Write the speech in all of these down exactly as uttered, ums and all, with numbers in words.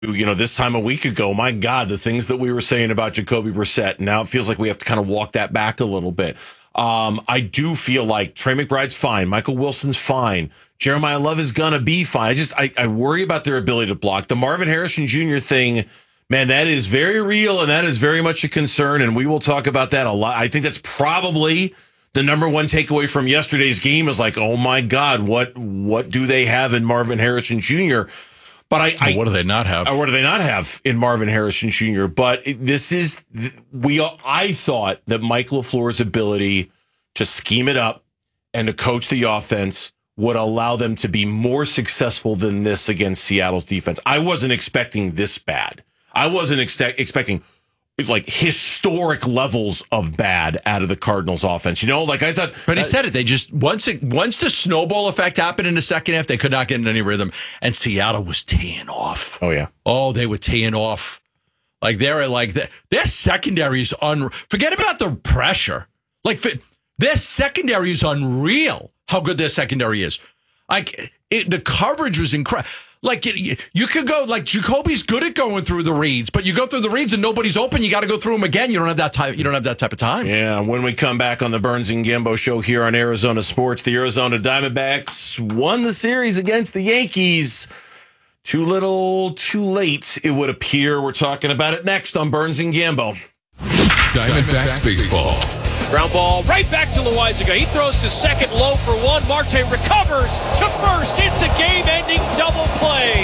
you know, this time a week ago, my God, the things that we were saying about Jacoby Brissett, now it feels like we have to kind of walk that back a little bit. Um, I do feel like Trey McBride's fine. Michael Wilson's fine. Jeremiah Love is going to be fine. I just, I, I worry about their ability to block. The Marvin Harrison Junior thing, man, that is very real, and that is very much a concern, and we will talk about that a lot. I think that's probably the number one takeaway from yesterday's game is like, oh my God, what what do they have in Marvin Harrison Junior? But I, I what do they not have? Or what do they not have in Marvin Harrison Junior? But it, this is we. I thought that Mike LaFleur's ability to scheme it up and to coach the offense would allow them to be more successful than this against Seattle's defense. I wasn't expecting this bad. I wasn't ex- expecting. like historic levels of bad out of the Cardinals offense. You know, like I thought. But he uh, said it. They just, once it, once the snowball effect happened in the second half, they could not get in any rhythm. And Seattle was teeing off. Oh, yeah. Oh, they were teeing off. Like they're like, the, their secondary is un. Forget about the pressure. Like their secondary is unreal how good their secondary is. Like it, the coverage was incredible. Like, you, you could go, like, Jacoby's good at going through the reads, but you go through the reads and nobody's open, you got to go through them again. You don't have that type, you don't have that type of time. Yeah, when we come back on the Burns and Gambo show here on Arizona Sports, the Arizona Diamondbacks won the series against the Yankees. Too little, too late, it would appear. We're talking about it next on Burns and Gambo. Diamondbacks, Diamondbacks baseball. Ground ball right back to Loaisiga. He throws to second, low for one. Marte recovers to first. It's a game-ending double play.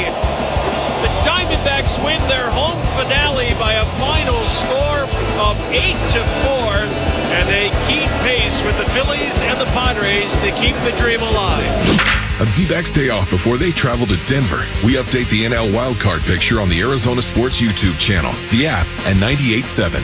The Diamondbacks win their home finale by a final score of eight to four, and they keep pace with the Phillies and the Padres to keep the dream alive. A D-backs day off before they travel to Denver. We update the N L wildcard picture on the Arizona Sports YouTube channel, the app, and ninety-eight point seven.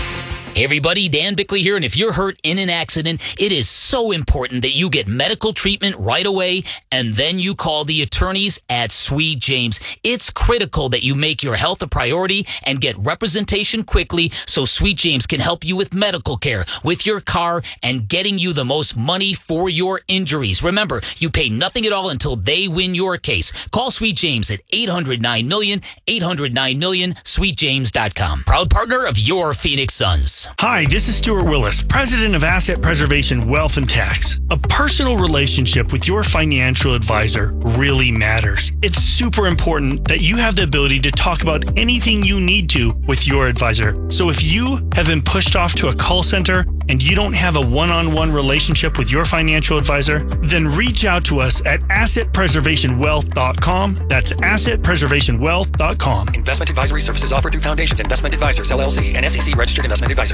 Hey everybody, Dan Bickley here, and if you're hurt in an accident, it is so important that you get medical treatment right away, and then you call the attorneys at Sweet James. It's critical that you make your health a priority and get representation quickly so Sweet James can help you with medical care, with your car, and getting you the most money for your injuries. Remember, you pay nothing at all until they win your case. Call Sweet James at eight hundred nine million, eight hundred nine million, sweet james dot com. Proud partner of your Phoenix Suns. Hi, this is Stuart Willis, president of Asset Preservation Wealth and Tax. A personal relationship with your financial advisor really matters. It's super important that you have the ability to talk about anything you need to with your advisor. So if you have been pushed off to a call center and you don't have a one-on-one relationship with your financial advisor, then reach out to us at asset preservation wealth dot com. That's asset preservation wealth dot com. Investment advisory services offered through Foundations Investment Advisors, L L C, an S E C registered investment advisor.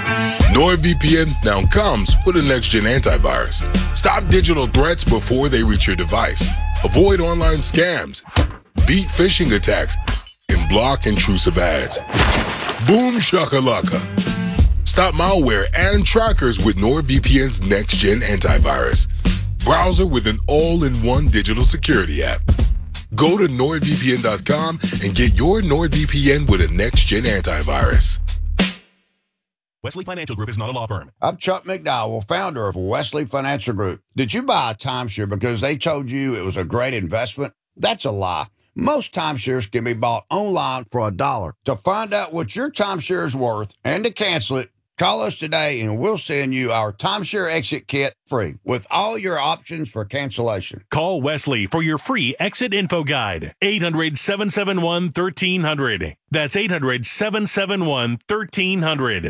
NordVPN now comes with a next-gen antivirus. Stop digital threats before they reach your device. Avoid online scams, beat phishing attacks, and block intrusive ads. Boom shakalaka. Stop malware and trackers with NordVPN's next-gen antivirus. Browser with an all-in-one digital security app. Go to nord v p n dot com and get your NordVPN with a next-gen antivirus. Wesley Financial Group is not a law firm. I'm Chuck McDowell, founder of Wesley Financial Group. Did you buy a timeshare because they told you it was a great investment? That's a lie. Most timeshares can be bought online for a dollar. To find out what your timeshare is worth and to cancel it, call us today and we'll send you our timeshare exit kit free with all your options for cancellation. Call Wesley for your free exit info guide. eight hundred, seven seven one, one three zero zero. That's eight hundred, seven seven one, one three zero zero.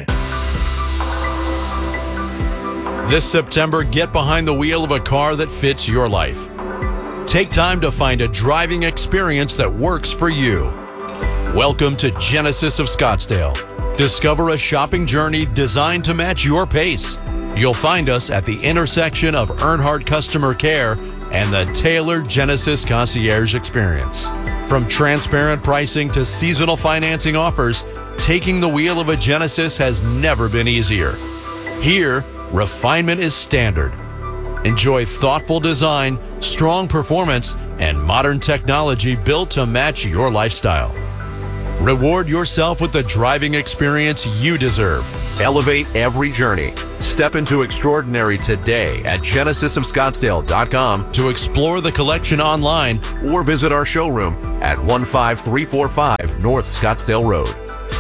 This September, get behind the wheel of a car that fits your life. Take time to find a driving experience that works for you. Welcome to Genesis of Scottsdale. Discover a shopping journey designed to match your pace. You'll find us at the intersection of Earnhardt Customer Care and the tailored Genesis Concierge Experience. From transparent pricing to seasonal financing offers, taking the wheel of a Genesis has never been easier. Here, refinement is standard. Enjoy thoughtful design, strong performance, and modern technology built to match your lifestyle. Reward yourself with the driving experience you deserve. Elevate every journey. Step into extraordinary today at genesis of scottsdale dot com To explore the collection online, or visit our showroom at one five three four five North Scottsdale Road.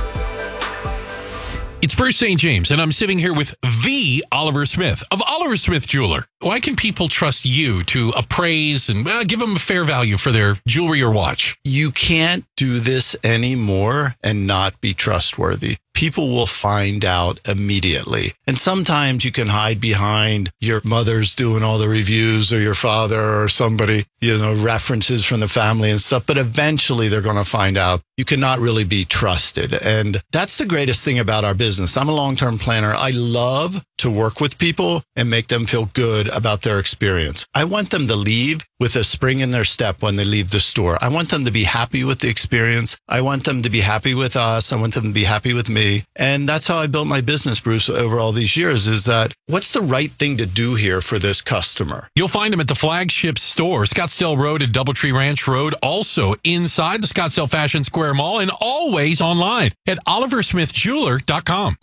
It's Bruce Saint James, and I'm sitting here with the Oliver Smith of Oliver Smith Jeweler. Why can people trust you to appraise and uh, give them a fair value for their jewelry or watch? You can't do this anymore and not be trustworthy. People will find out immediately. And sometimes you can hide behind your mother's doing all the reviews or your father or somebody, you know, references from the family and stuff. But eventually they're going to find out you cannot really be trusted. And that's the greatest thing about our business. I'm a long-term planner. I love to work with people and make them feel good about their experience. I want them to leave with a spring in their step when they leave the store. I want them to be happy with the experience. I want them to be happy with us. I want them to be happy with me. And that's how I built my business, Bruce, over all these years, is that what's the right thing to do here for this customer? You'll find them at the flagship store, Scottsdale Road and Doubletree Ranch Road, also inside the Scottsdale Fashion Square Mall, and always online at oliver smith jeweler dot com.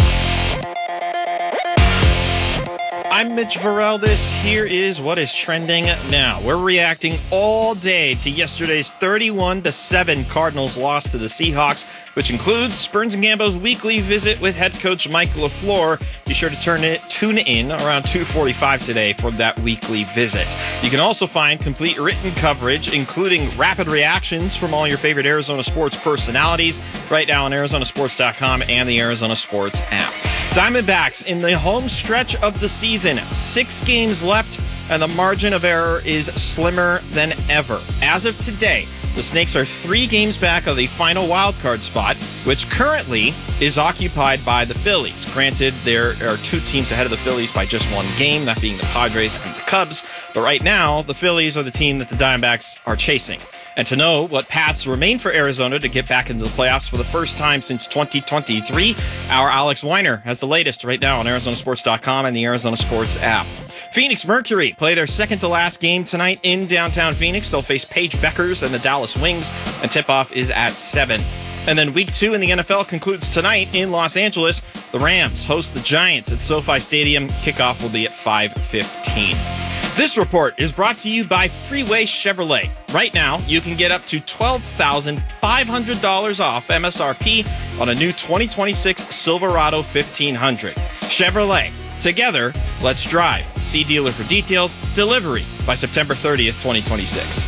I'm Mitch Varel. This here is what is trending now. We're reacting all day to yesterday's thirty-one to seven Cardinals loss to the Seahawks, which includes Spurns and Gambo's weekly visit with head coach Mike LaFleur. Be sure to turn it, tune in around two forty-five today for that weekly visit. You can also find complete written coverage, including rapid reactions from all your favorite Arizona sports personalities, right now on arizona sports dot com and the Arizona Sports app. Diamondbacks in the home stretch of the season. Six games left, and the margin of error is slimmer than ever. As of today, the Snakes are three games back of the final wildcard spot, which currently is occupied by the Phillies. Granted, there are two teams ahead of the Phillies by just one game, that being the Padres and the Cubs. But right now, the Phillies are the team that the Diamondbacks are chasing. And to know what paths remain for Arizona to get back into the playoffs for the first time since twenty twenty-three, our Alex Weiner has the latest right now on arizona sports dot com and the Arizona Sports app. Phoenix Mercury play their second to last game tonight in downtown Phoenix. They'll face Paige Beckers and the Dallas Wings, and tip-off is at seven. And then week two in the N F L concludes tonight in Los Angeles. The Rams host the Giants at SoFi Stadium. Kickoff will be at five fifteen. This report is brought to you by Freeway Chevrolet. Right now, you can get up to twelve thousand five hundred dollars off M S R P on a new twenty twenty-six Silverado fifteen hundred. Chevrolet. Together, let's drive. See dealer for details. Delivery by September thirtieth, twenty twenty-six.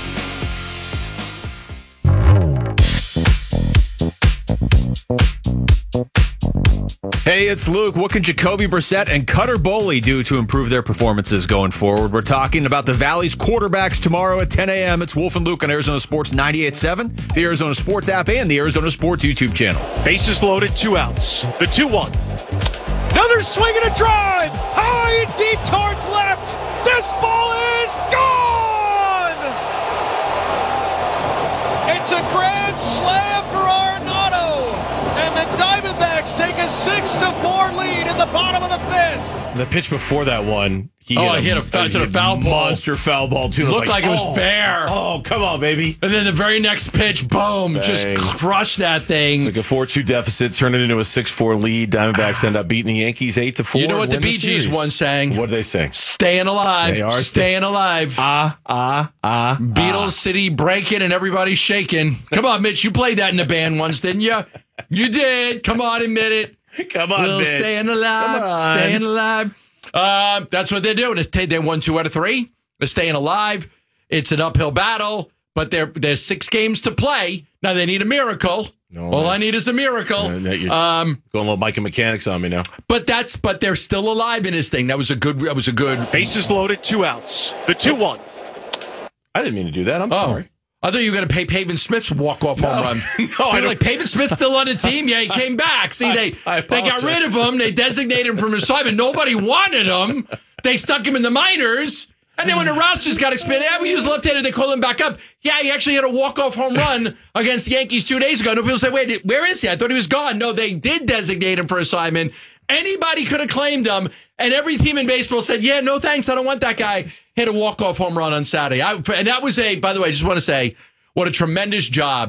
Hey, it's Luke. What can Jacoby Brissett and Cutter Boley do to improve their performances going forward? We're talking about the Valley's quarterbacks tomorrow at ten a.m. It's Wolf and Luke on Arizona Sports ninety-eight point seven, the Arizona Sports app, and the Arizona Sports YouTube channel. Bases loaded, two outs. The two one. Another swing and a drive. High and deep towards left. This ball is gone. It's a grand slam for Arenado. And the Diamondbacks take a six to four lead in the bottom of the fifth. The pitch before that one, he oh, hit I hit a, a, to the foul ball. Monster foul ball, too. It looked like, like it was oh, fair. Oh, come on, baby. And then the very next pitch, boom, Bang. just crushed that thing. It's like a four two deficit, turned it into a six four lead. Diamondbacks end up beating the Yankees eight to four. You know what the Bee Gees once sang? What did they sing? Staying alive. They are staying alive. Ah, ah, ah. Beatles ah. City breaking and everybody shaking. Come on, Mitch. You played that in the band once, didn't you? You did. Come on, admit it. Come on, Little Mitch. Staying alive. Staying alive. Uh, that's what they're doing. It's they won two out of three. They're staying alive. It's an uphill battle, but there there's six games to play. Now they need a miracle. No, All I need is a miracle. No, you're um, going a little Mike and Mechanics on me now. But that's but they're still alive in this thing. That was a good. That was a good. Bases loaded, two outs. The two one. I didn't mean to do that. I'm oh. sorry. I thought you were going to pay Pavin Smith's walk-off no, home run. No, I like, Pavin Smith's still on the team? Yeah, he came back. See, they I, I they got rid of him. They designated him from assignment. Nobody wanted him. They stuck him in the minors. And then when the rosters got expanded, yeah, we used left-handed, they called him back up. Yeah, he actually had a walk-off home run against the Yankees two days ago. And people say, wait, where is he? I thought he was gone. No, they did designate him for assignment. Anybody could have claimed him. And every team in baseball said, yeah, no thanks, I don't want that guy. Hit a walk-off home run on Saturday. I, and that was a, by the way, I just want to say, what a tremendous job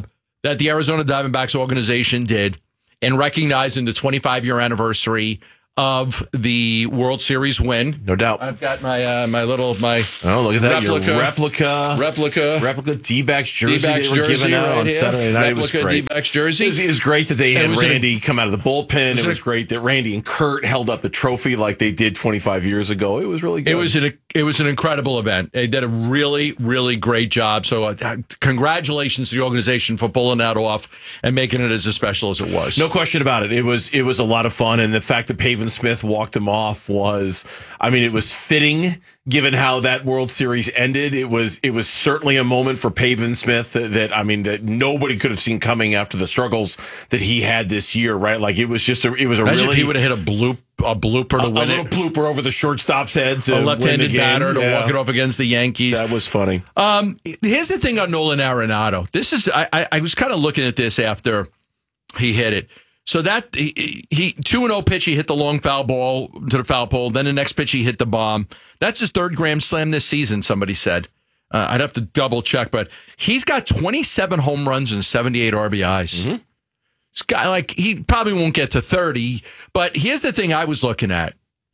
that the Arizona Diamondbacks organization did in recognizing the twenty-five-year anniversary of the World Series win. No doubt. I've got my uh, my little my oh look at that replica Your replica replica replica D-backs jersey D-backs they were jersey giving out right on here. Saturday night. Replica it was great. D-backs jersey. It was, it was great that they And had it was Randy an, come out of the bullpen. Was it was an, great that Randy and Kurt held up the trophy like they did twenty-five years ago. It was really good. It was an it was an incredible event. They did a really really great job. So uh, congratulations to the organization for pulling that off and making it as special as it was. No question about it. It was it was a lot of fun, and the fact that Pavin Smith walked him off was, I mean, it was fitting given how that World Series ended. It was it was certainly a moment for Pavin Smith that, that I mean that nobody could have seen coming after the struggles that he had this year. Right, like it was just a it was a Imagine really if he would have hit a bloop a blooper to a, win a it. little blooper over the shortstop's head to A left-handed win the game. batter to Yeah. walk it off against the Yankees. That was funny. Um, here's the thing on Nolan Arenado. This is I I, I was kind of looking at this after he hit it. So that he, he two and oh pitch, he hit the long foul ball to the foul pole. Then the next pitch, he hit the bomb. That's his third grand slam this season, somebody said. Uh, I'd have to double check, but he's got twenty-seven home runs and seventy-eight R B Is. Mm-hmm. This guy, like, he probably won't get to thirty, but here's the thing I was looking at.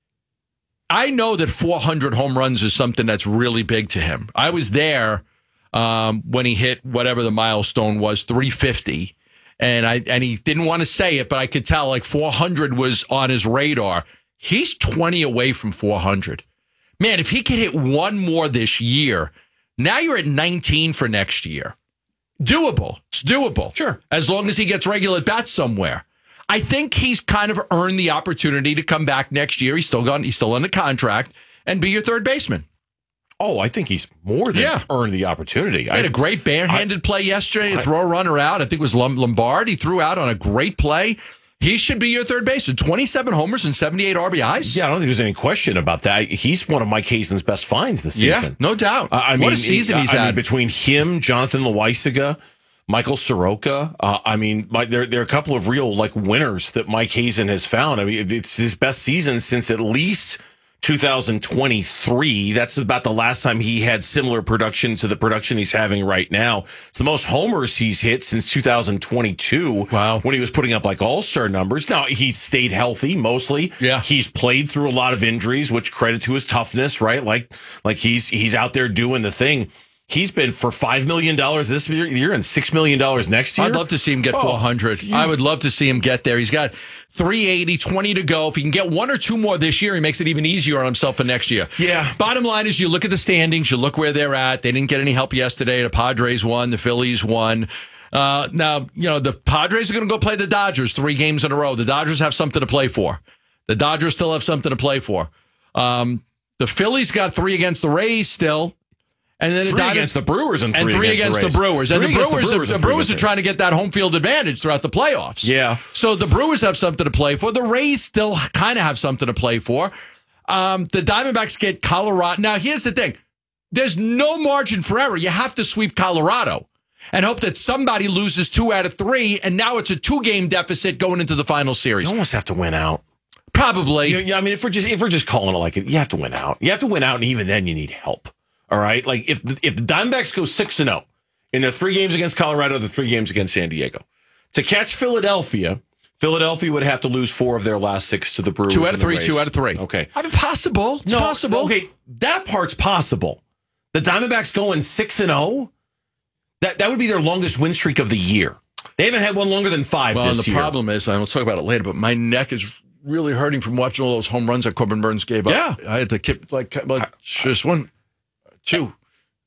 I know that four hundred home runs is something that's really big to him. I was there um, when he hit whatever the milestone was, three fifty. And I and he didn't want to say it, but I could tell like four hundred was on his radar. He's twenty away from four hundred. Man, if he could hit one more this year, now you're at nineteen for next year. Doable. It's doable. Sure. As long as he gets regular bats somewhere. I think he's kind of earned the opportunity to come back next year. He's still gone, he's still under contract and be your third baseman. Oh, I think he's more than Yeah. earned the opportunity. He had I, a great barehanded play yesterday to throw a runner out. I think it was Lom- Lombard. He threw out on a great play. He should be your third baseman. twenty-seven homers and seventy-eight R B Is. Yeah, I don't think there's any question about that. He's one of Mike Hazen's best finds this season. Yeah, no doubt. Uh, I What mean, a season he's I had. mean, between him, Jonathan Loaisiga, Michael Soroka. Uh, I mean, my, there there are a couple of real like winners that Mike Hazen has found. I mean, it's his best season since at least two thousand twenty-three. That's about the last time he had similar production to the production he's having right now. It's the most homers he's hit since two thousand twenty-two. Wow. When he was putting up like all-star numbers. Now, he's stayed healthy mostly. Yeah. He's played through a lot of injuries, which credit to his toughness, right? Like, like he's he's out there doing the thing. He's been for five million dollars this year and six million dollars next year. I'd love to see him get Oh, four hundred. I would love to see him get there. He's got three eighty, twenty to go. If he can get one or two more this year, he makes it even easier on himself for next year. Yeah. Bottom line is you look at the standings, you look where they're at. They didn't get any help yesterday. The Padres won, the Phillies won. Uh, now, you know, the Padres are going to go play the Dodgers three games in a row. The Dodgers have something to play for. The Dodgers still have something to play for. Um, the Phillies got three against the Rays still. And then Three the Dodgers, against the Brewers and three, and three against, against the, the Brewers. And the Three against Brewers, the and Brewers, three are against trying to get that home field advantage throughout the playoffs. Yeah. So the Brewers have something to play for. The Rays still kind of have something to play for. Um, the Diamondbacks get Colorado. Now, here's the thing. There's no margin for error. You have to sweep Colorado and hope that somebody loses two out of three, and now it's a two-game deficit going into the final series. You almost have to win out. Probably. You, yeah, I mean, if we're just if we're just calling it like it, you have to win out. You have to win out, and even then, you need help. All right, like if the, if the Diamondbacks go six and zero in their three games against Colorado, the three games against San Diego, to catch Philadelphia, Philadelphia would have to lose four of their last six to the Brewers. Two out of and the three, Rays. two out of three. Okay, I mean, possible. It's no, possible. Okay, that part's possible. The Diamondbacks going six and zero. That that would be their longest win streak of the year. They haven't had one longer than five Well, and this the year. problem is, and we'll talk about it later, but my neck is really hurting from watching all those home runs that Corbin Burns gave up. Yeah. I had to keep, like, like just one, two.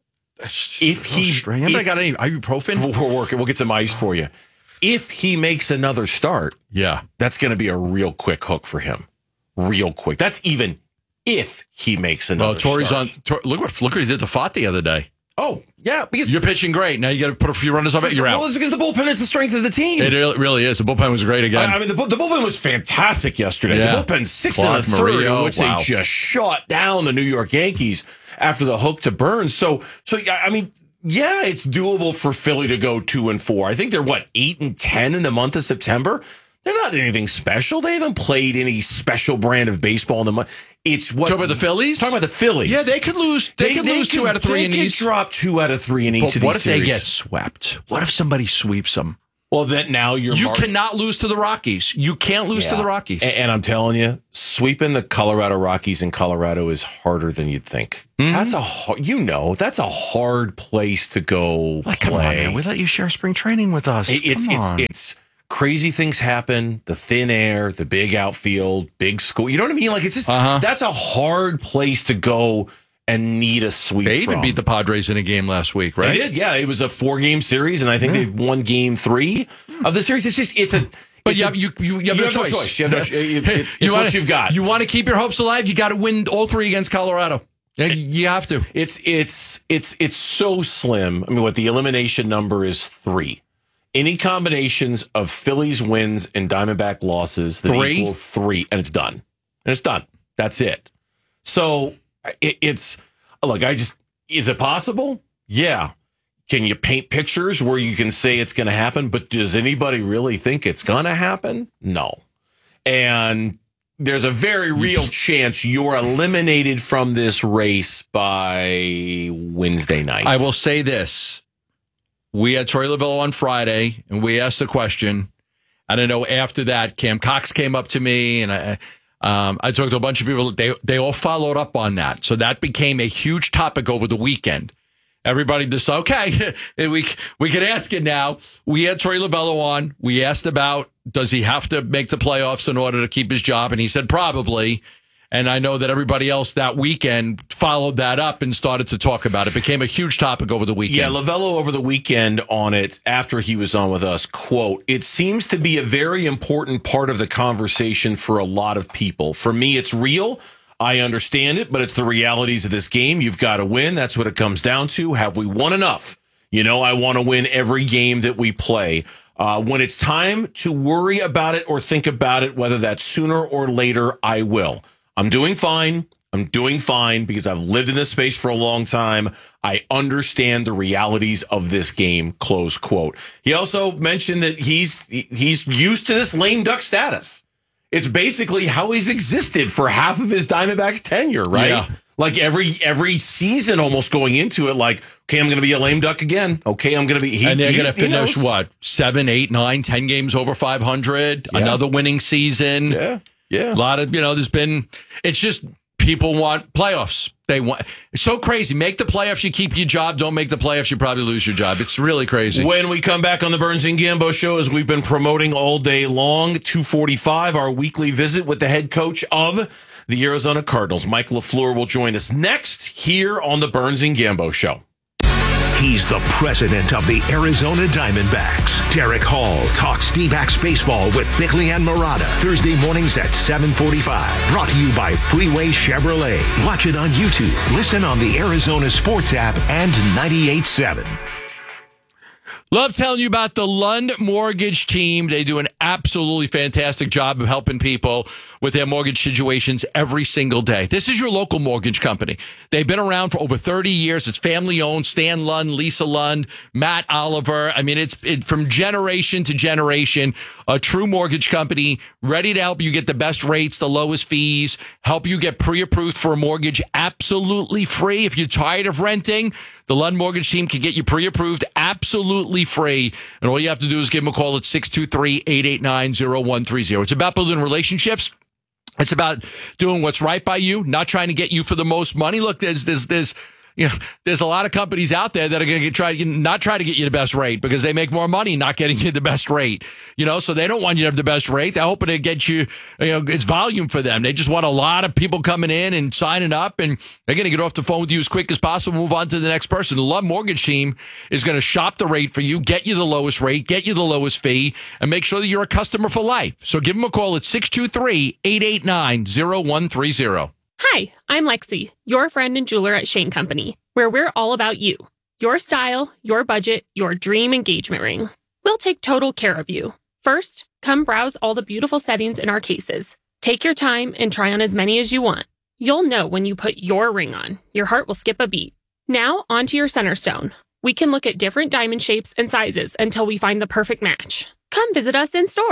That's If so he, strange. Anybody if- got any ibuprofen? We're working. We'll get some ice for you. If he makes another start, Yeah. that's going to be a real quick hook for him. Real quick. That's even if he makes another Well, Torrey's start. on. Tor, look what look what he did to Fott the other day. Oh, yeah. Because You're pitching great. Now you got to put a few runners off it. You're well, out. it's because the bullpen is the strength of the team. It really, really is. The bullpen was great again. I I mean, the, bu- the bullpen was fantastic yesterday. Yeah. The bullpen six Clark, and a third, Murillo, in which wow. they just shut down the New York Yankees after the hook to Burns. So, so yeah, I mean, yeah, it's doable for Philly to go two and four. I think they're what eight and ten in the month of September. They're not anything special. They haven't played any special brand of baseball in the month. It's what Talking about the Phillies? Talking about the Phillies. Yeah, they could lose. They, could lose two out of three they in could these. drop two out of three in each But of what these if they series. get swept? What if somebody sweeps them? Well, then now you're You mark- cannot lose to the Rockies. You can't lose Yeah. to the Rockies. And, and I'm telling you, sweeping the Colorado Rockies in Colorado is harder than you'd think. Mm-hmm. That's a hard, you know, that's a hard place to go Like, play. come on, man. We let you share spring training with us. It- it's Come it's on. it's crazy things happen. The thin air, the big outfield, big school. You know what I mean? Like it's just Uh-huh. that's a hard place to go and need a sweep. They even from. beat the Padres in a game last week, right? They did, yeah. It was a four game series, and I think Yeah. they won game three of the series. It's just it's a. But it's you a- have, you, you, you have, you no, have no choice. choice. You have no ch- it- it- it's You what wanna- you've got. You want to keep your hopes alive? You got to win all three against Colorado. You have to. It's it's it's it's so slim. I mean, what the elimination number is three. Any combinations of Phillies wins and Diamondback losses that Three? equal three, and it's done. And it's done. That's it. So it, it's look. I just is it possible? Yeah. Can you paint pictures where you can say it's going to happen? But does anybody really think it's going to happen? No. And there's a very real chance you're eliminated from this race by Wednesday night. I will say this. We had Troy Lavello on Friday, and we asked the question. And I know after that, Cam Cox came up to me, and I, um, I talked to a bunch of people. They they all followed up on that. So that became a huge topic over the weekend. Everybody decided, okay, we, we can ask it now. We had Troy Lavello on. We asked about, does he have to make the playoffs in order to keep his job? And he said, probably. And I know that everybody else that weekend followed that up and started to talk about it. It became a huge topic over the weekend. Yeah, Lavello over the weekend on it after he was on with us, quote, it seems to be a very important part of the conversation for a lot of people. For me, it's real. I understand it, but it's the realities of this game. You've got to win. That's what it comes down to. Have we won enough? You know, I want to win every game that we play. Uh, when it's time to worry about it or think about it, whether that's sooner or later, I will. I'm doing fine. I'm doing fine because I've lived in this space for a long time. I understand the realities of this game, close quote. He also mentioned that he's he's used to this lame duck status. It's basically how he's existed for half of his Diamondbacks tenure, right? Yeah. Like every every season almost going into it, like, okay, I'm going to be a lame duck again. Okay, I'm going to be. He, and they're he- going to he finish, knows. what, seven, eight, nine, ten games over five hundred, Yeah. another winning season. Yeah, yeah. A lot of, you know, there's been, it's just people want playoffs. They want, it's so crazy. Make the playoffs, you keep your job. Don't make the playoffs, you probably lose your job. It's really crazy. When we come back on the Burns and Gambo show, as we've been promoting all day long, two forty-five, our weekly visit with the head coach of the Arizona Cardinals, Mike LaFleur, will join us next here on the Burns and Gambo show. He's the president of the Arizona Diamondbacks. Derek Hall talks D-backs baseball with Bickley and Murata. Thursday mornings at seven forty-five. Brought to you by Freeway Chevrolet. Watch it on YouTube. Listen on the Arizona Sports app and ninety-eight point seven. Love telling you about the Lund Mortgage Team. They do an absolutely fantastic job of helping people with their mortgage situations every single day. This is your local mortgage company. They've been around for over thirty years. It's family owned. Stan Lund, Lisa Lund, Matt Oliver. I mean, it's it, from generation to generation, a true mortgage company ready to help you get the best rates, the lowest fees, help you get pre-approved for a mortgage absolutely free. If you're tired of renting, the Lund Mortgage Team can get you pre-approved absolutely free. And all you have to do is give them a call at six two three, eight eight nine, zero one three zero. It's about building relationships. It's about doing what's right by you, not trying to get you for the most money. Look, there's there's there's you know, there's a lot of companies out there that are going to try not try to get you the best rate because they make more money not getting you the best rate. You know, so they don't want you to have the best rate. They're hoping to get you, you know, it's volume for them. They just want a lot of people coming in and signing up, and they're going to get off the phone with you as quick as possible, move on to the next person. The Lund Mortgage Team is going to shop the rate for you, get you the lowest rate, get you the lowest fee, and make sure that you're a customer for life. So give them a call at six two three, eight eight nine, zero one three zero. Hi, I'm Lexi, your friend and jeweler at Shane Company, where we're all about you, your style, your budget, your dream engagement ring. We'll take total care of you. First, come browse all the beautiful settings in our cases. Take your time and try on as many as you want. You'll know when you put your ring on. Your heart will skip a beat. Now, onto your center stone. We can look at different diamond shapes and sizes until we find the perfect match. Come visit us in store.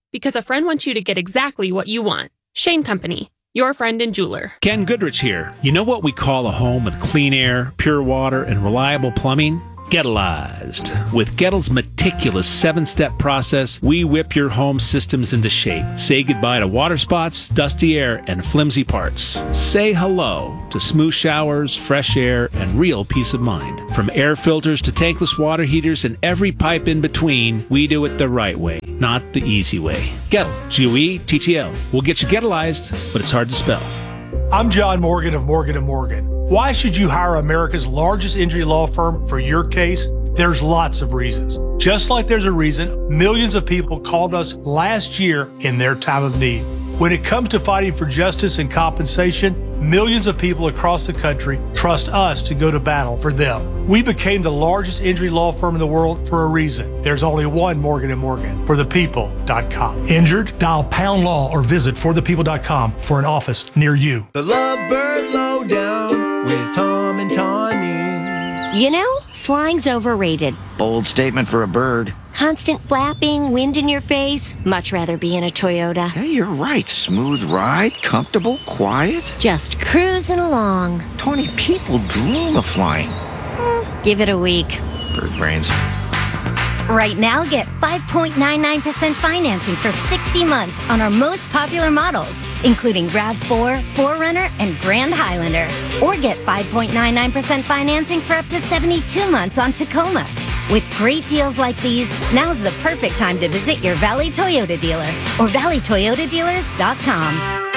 because a friend wants you to get exactly what you want. Shane Company, your friend and jeweler. Ken Goodrich here. You know what we call a home with clean air, pure water, and reliable plumbing? Gettleized. With Gettle's meticulous seven-step process, we whip your home systems into shape. Say goodbye to water spots, dusty air, and flimsy parts. Say hello to smooth showers, fresh air, and real peace of mind. From air filters to tankless water heaters and every pipe in between, we do it the right way, not the easy way. Gettle, G O E T T L. We'll get you Gettleized, but it's hard to spell. I'm John Morgan of Morgan and Morgan. Why should you hire America's largest injury law firm for your case? There's lots of reasons. Just like there's a reason millions of people called us last year in their time of need. When it comes to fighting for justice and compensation, millions of people across the country trust us to go to battle for them. We became the largest injury law firm in the world for a reason. There's only one Morgan and Morgan, for the people dot com. Injured? Dial pound law or visit for the people dot com for an office near you. The Lovebird Lowdown with Tom and Tawny. You know, flying's overrated. Bold statement for a bird. Constant flapping, wind in your face. Much rather be in a Toyota. Hey, you're right. Smooth ride, comfortable, quiet. Just cruising along. twenty people dream of flying. Give it a week. Bird brains. Right now, get five point nine nine percent financing for sixty months on our most popular models, including RAV four, four runner, and Grand Highlander. Or get five point nine nine percent financing for up to seventy-two months on Tacoma. With great deals like these, now's the perfect time to visit your Valley Toyota dealer or valley toyota dealers dot com.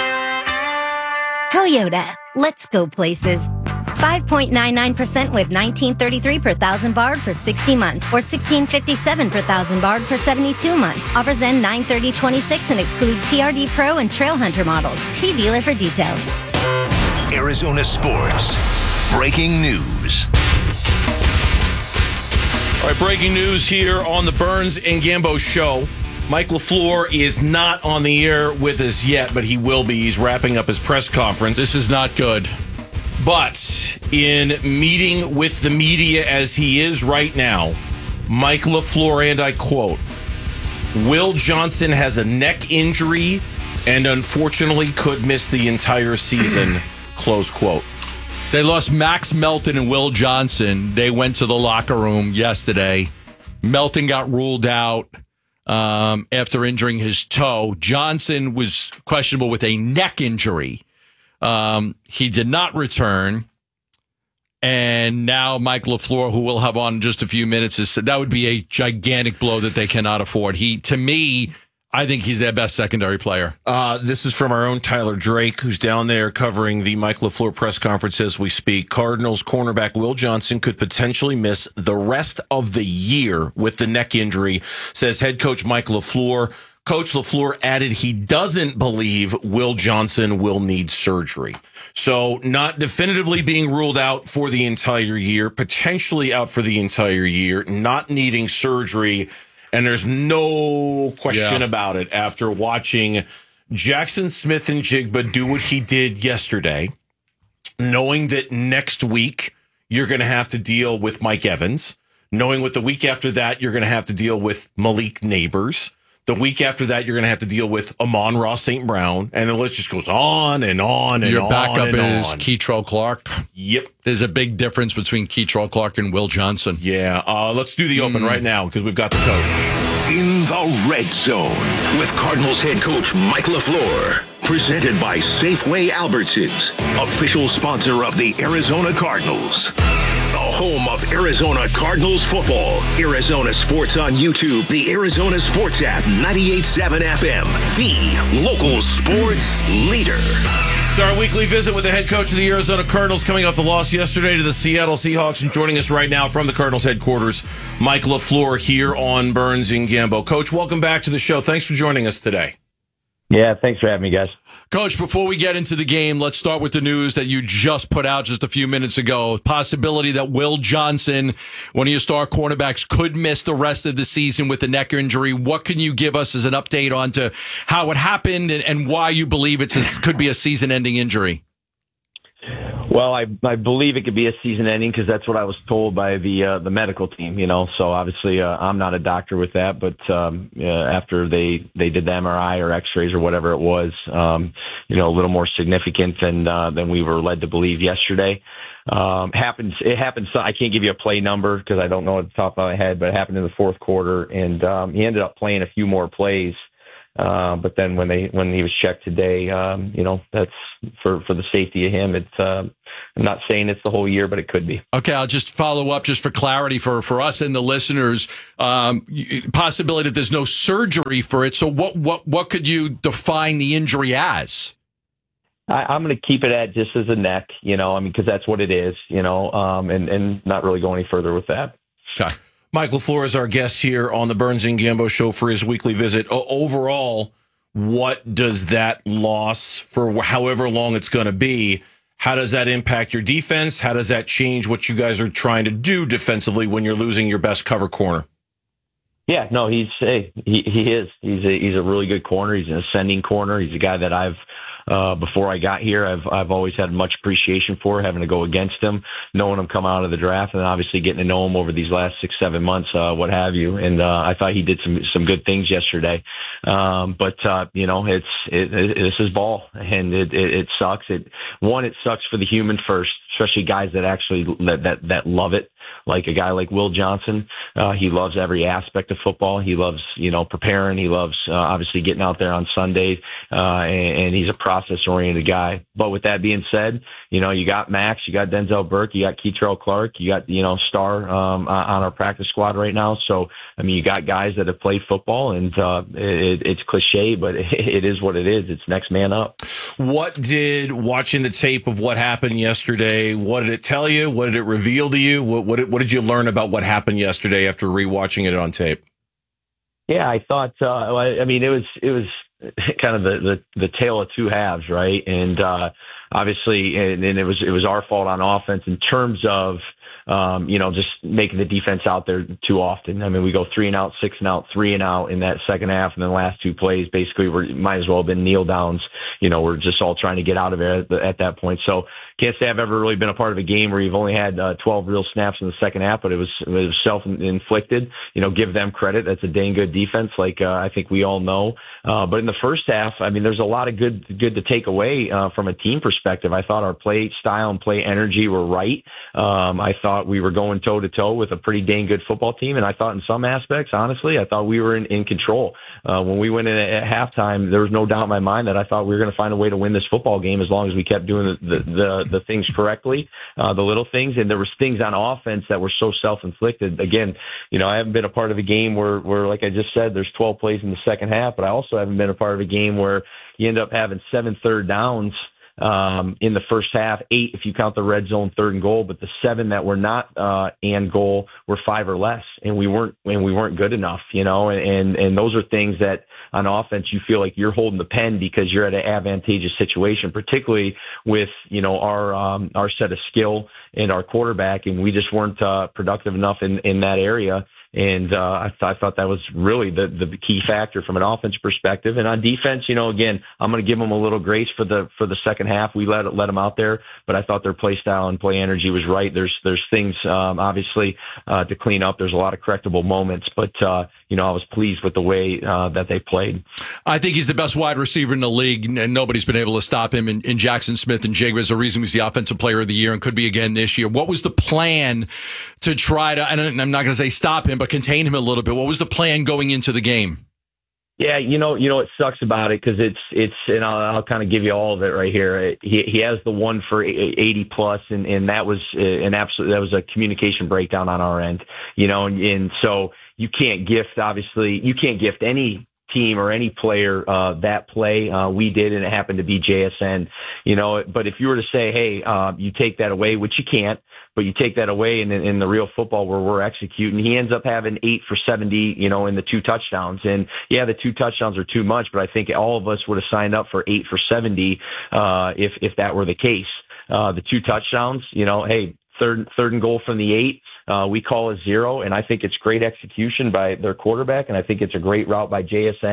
Toyota, let's go places. five point nine nine percent with nineteen thirty-three per thousand barred for sixty months or sixteen fifty-seven per thousand barred for seventy-two months. Offers end nine thirty twenty-six and exclude T R D Pro and Trail Hunter models. See dealer for details. Arizona Sports. Breaking news. All right, breaking news here on the Burns and Gambo show. Mike LaFleur is not on the air with us yet, but he will be. He's wrapping up his press conference. This is not good. But in meeting with the media as he is right now, Mike LaFleur, and I quote, Will Johnson has a neck injury and unfortunately could miss the entire season, close quote. They lost Max Melton and Will Johnson. They went to the locker room yesterday. Melton got ruled out um, after injuring his toe. Johnson was questionable with a neck injury. Um, he did not return. And now Mike LaFleur, who we'll have on in just a few minutes, has said that would be a gigantic blow that they cannot afford. He, to me, I think he's their best secondary player. Uh, this is from our own Tyler Drake, who's down there covering the Mike LaFleur press conference as we speak. Cardinals cornerback Will Johnson could potentially miss the rest of the year with the neck injury, says head coach Mike LaFleur. Coach LaFleur added he doesn't believe Will Johnson will need surgery. So not definitively being ruled out for the entire year, potentially out for the entire year, not needing surgery. And there's no question yeah. about it after watching Jackson Smith and Jigba do what he did yesterday, knowing that next week you're going to have to deal with Mike Evans, knowing what the week after that you're going to have to deal with Malik Neighbors. The week after that, you're going to have to deal with Amon-Ra Saint Brown, and the list just goes on and on and Your on. Your backup and is on. Keitrell Clark. Yep. There's a big difference between Keitrell Clark and Will Johnson. Yeah. Uh, let's do the open mm. right now because we've got the coach. In the Red Zone with Cardinals head coach Mike LaFleur. Presented by Safeway Albertsons, official sponsor of the Arizona Cardinals. The home of Arizona Cardinals football. Arizona Sports on YouTube. The Arizona Sports app. ninety-eight point seven F M. The local sports leader. It's our weekly visit with the head coach of the Arizona Cardinals coming off the loss yesterday to the Seattle Seahawks. And joining us right now from the Cardinals headquarters, Mike LaFleur here on Burns and Gambo. Coach, welcome back to the show. Thanks for joining us today. Yeah, thanks for having me, guys. Coach, before we get into the game, let's start with the news that you just put out just a few minutes ago. Possibility that Will Johnson, one of your star cornerbacks, could miss the rest of the season with a neck injury. What can you give us as an update on to how it happened and, and why you believe it could be a season-ending injury? Well, I I believe it could be a season ending because that's what I was told by the uh, the medical team. You know, so obviously uh, I'm not a doctor with that, but um, uh, after they they did the M R I or X-rays or whatever it was, um, you know, a little more significant than uh, than we were led to believe yesterday. Um, happens. It happens. I can't give you a play number because I don't know at the top of my head, but it happened in the fourth quarter, and um, he ended up playing a few more plays. Uh, but then when they when he was checked today, um, you know, that's for for the safety of him. It's uh, I'm not saying it's the whole year, but it could be. Okay, I'll just follow up just for clarity for for us and the listeners. Um, possibility that there's no surgery for it. So what what what could you define the injury as? I, I'm going to keep it at just as a neck, you know, I mean, because that's what it is, you know, um, and, and not really go any further with that. Okay. Mike LaFleur is our guest here on the Burns and Gambo Show for his weekly visit. O- overall, what does that loss, for however long it's going to be, how does that impact your defense? How does that change what you guys are trying to do defensively when you're losing your best cover corner? Yeah, no, he's hey, he he is. He's a he's a really good corner. He's an ascending corner. He's a guy that I've uh before I got here, I've I've always had much appreciation for having to go against him, knowing him come out of the draft, and obviously getting to know him over these last six, seven months, uh, what have you. And uh, I thought he did some some good things yesterday. Um, but uh, you know, it's it, it, this is ball, and it, it it sucks. It one, it sucks for the human first, especially guys that actually that that, that love it. Like a guy like Will Johnson, uh, he loves every aspect of football. He loves, you know, preparing. He loves, uh, obviously, getting out there on Sundays, uh, and, and he's a process-oriented guy. But with that being said, you know, you got Max, you got Denzel Burke, you got Keitrell Clark, you got, you know, Star um, on our practice squad right now. So, I mean, you got guys that have played football, and uh, it, it's cliche, but it is what it is. It's next man up. What did watching the tape of what happened yesterday, what did it tell you? What did it reveal to you? What, what, what did you learn about what happened yesterday after rewatching it on tape? Yeah, I thought, uh, I mean, it was, it was kind of the, the, the tale of two halves, right? And uh, obviously, and, and it was, it was our fault on offense in terms of, Um, you know, just making the defense out there too often. I mean, we go three and out, six and out, three and out in that second half, and then the last two plays, basically, we might as well have been kneel downs. You know, we're just all trying to get out of it at, the, at that point. So can't say I've ever really been a part of a game where you've only had uh, twelve real snaps in the second half, but it was, it was self-inflicted. You know, give them credit. That's a dang good defense, like uh, I think we all know. Uh, but in the first half, I mean, there's a lot of good good to take away uh, from a team perspective. I thought our play style and play energy were right. Um, I thought we were going toe-to-toe with a pretty dang good football team, and I thought in some aspects, honestly, I thought we were in, in control. Uh, when we went in at halftime, there was no doubt in my mind that I thought we were going to find a way to win this football game as long as we kept doing the the, the, the things correctly, uh, the little things, and there was things on offense that were so self-inflicted. Again, you know, I haven't been a part of a game where, where like I just said, there's twelve plays in the second half, but I also haven't been a part of a game where you end up having seven third downs um, in the first half, eight if you count the red zone third and goal, but the seven that were not uh, and goal were five or less, and we weren't and we weren't good enough, you know, and and those are things that on offense you feel like you're holding the pen because you're at an advantageous situation, particularly with, you know, our um, our set of skill and our quarterback, and we just weren't uh, productive enough in in that area. And uh, I, th- I thought that was really the, the key factor from an offense perspective. And on defense, you know, again, I'm going to give them a little grace for the for the second half. We let let them out there, but I thought their play style and play energy was right. There's there's things um, obviously uh, to clean up. There's a lot of correctable moments, but uh, you know, I was pleased with the way uh, that they played. I think he's the best wide receiver in the league, and nobody's been able to stop him. In, in Jackson Smith, and Jake was the reason he was the offensive player of the year and could be again this year. What was the plan to try to? And I'm not going to say stop him, but contain him a little bit. What was the plan going into the game? Yeah, you know, you know, it sucks about it because it's it's, and I'll, I'll kind of give you all of it right here. He he has the one for eighty plus, and and that was an absolute that was a communication breakdown on our end, you know, and, and so you can't gift obviously you can't gift any team or any player uh, that play. Uh, we did, and it happened to be J S N, you know. But if you were to say, hey, uh, you take that away, which you can't. But you take that away in, in the real football where we're executing, he ends up having eight for seventy, you know, in the two touchdowns. And yeah, the two touchdowns are too much, but I think all of us would have signed up for eight for seventy uh, if if that were the case. Uh, the two touchdowns, you know, hey, third third and goal from the eight. Uh, we call a zero, and I think it's great execution by their quarterback, and I think it's a great route by J S N.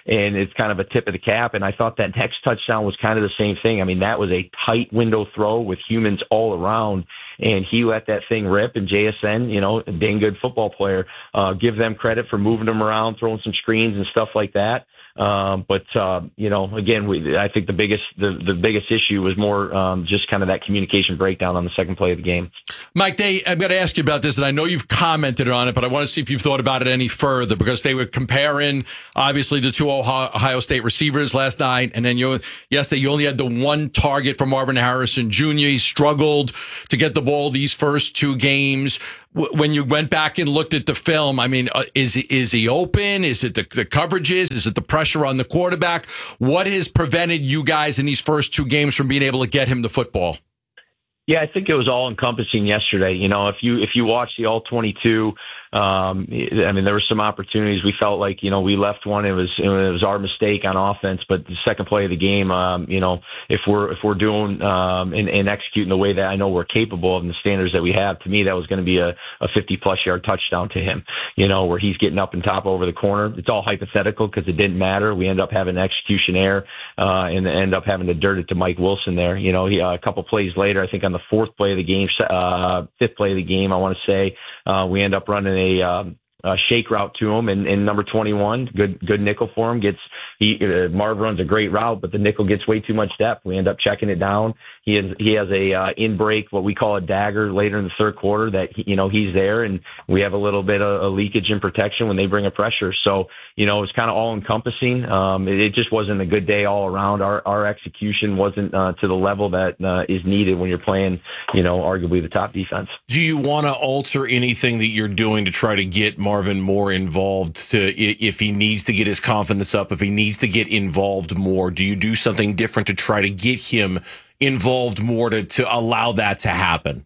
and it's kind of a tip of the cap. And I thought that next touchdown was kind of the same thing. I mean, that was a tight window throw with humans all around, and he let that thing rip. And J S N, you know, a dang good football player, uh, give them credit for moving them around, throwing some screens and stuff like that. Um, but, uh, you know, again, we, I think the biggest, the, the biggest issue was more, um, just kind of that communication breakdown on the second play of the game. Mike, they, I've got to ask you about this, and I know you've commented on it, but I want to see if you've thought about it any further, because they were comparing, obviously, the two Ohio State receivers last night, and then you, yesterday, you only had the one target for Marvin Harrison Junior He struggled to get the ball these first two games. When you went back and looked at the film, I mean, uh, is he, is he open? Is it the, the coverages? Is it the pressure on the quarterback? What has prevented you guys in these first two games from being able to get him the football? Yeah, I think it was all encompassing yesterday. You know, if you if you watch the all twenty-two, um, I mean, there were some opportunities. We felt like, you know, we left one. It was it was our mistake on offense. But the second play of the game, um, you know, if we're if we're doing um, and, and executing the way that I know we're capable of and the standards that we have, to me, that was going to be a, a fifty plus yard touchdown to him. You know, where he's getting up and top over the corner. It's all hypothetical because it didn't matter. We end up having an execution error uh, and end up having to dirt it to Mike Wilson there. You know, he, uh, a couple plays later, I think on the fourth play of the game, uh, fifth play of the game, I want to say, uh, we end up running a, um, a shake route to him, and, and number twenty-one, good good nickel for him. Gets he uh, Marv runs a great route, but the nickel gets way too much depth. We end up checking it down. He has he has a uh, in break, what we call a dagger, later in the third quarter that he, you know he's there, and we have a little bit of a leakage in protection when they bring a pressure. So you know it's kind of all encompassing. Um, it, it just wasn't a good day all around. Our our execution wasn't uh, to the level that uh, is needed when you're playing, you know, arguably the top defense. Do you want to alter anything that you're doing to try to get Marvin more involved, to if he needs to get his confidence up, if he needs to get involved more? Do you do something different to try to get him involved more to, to allow that to happen?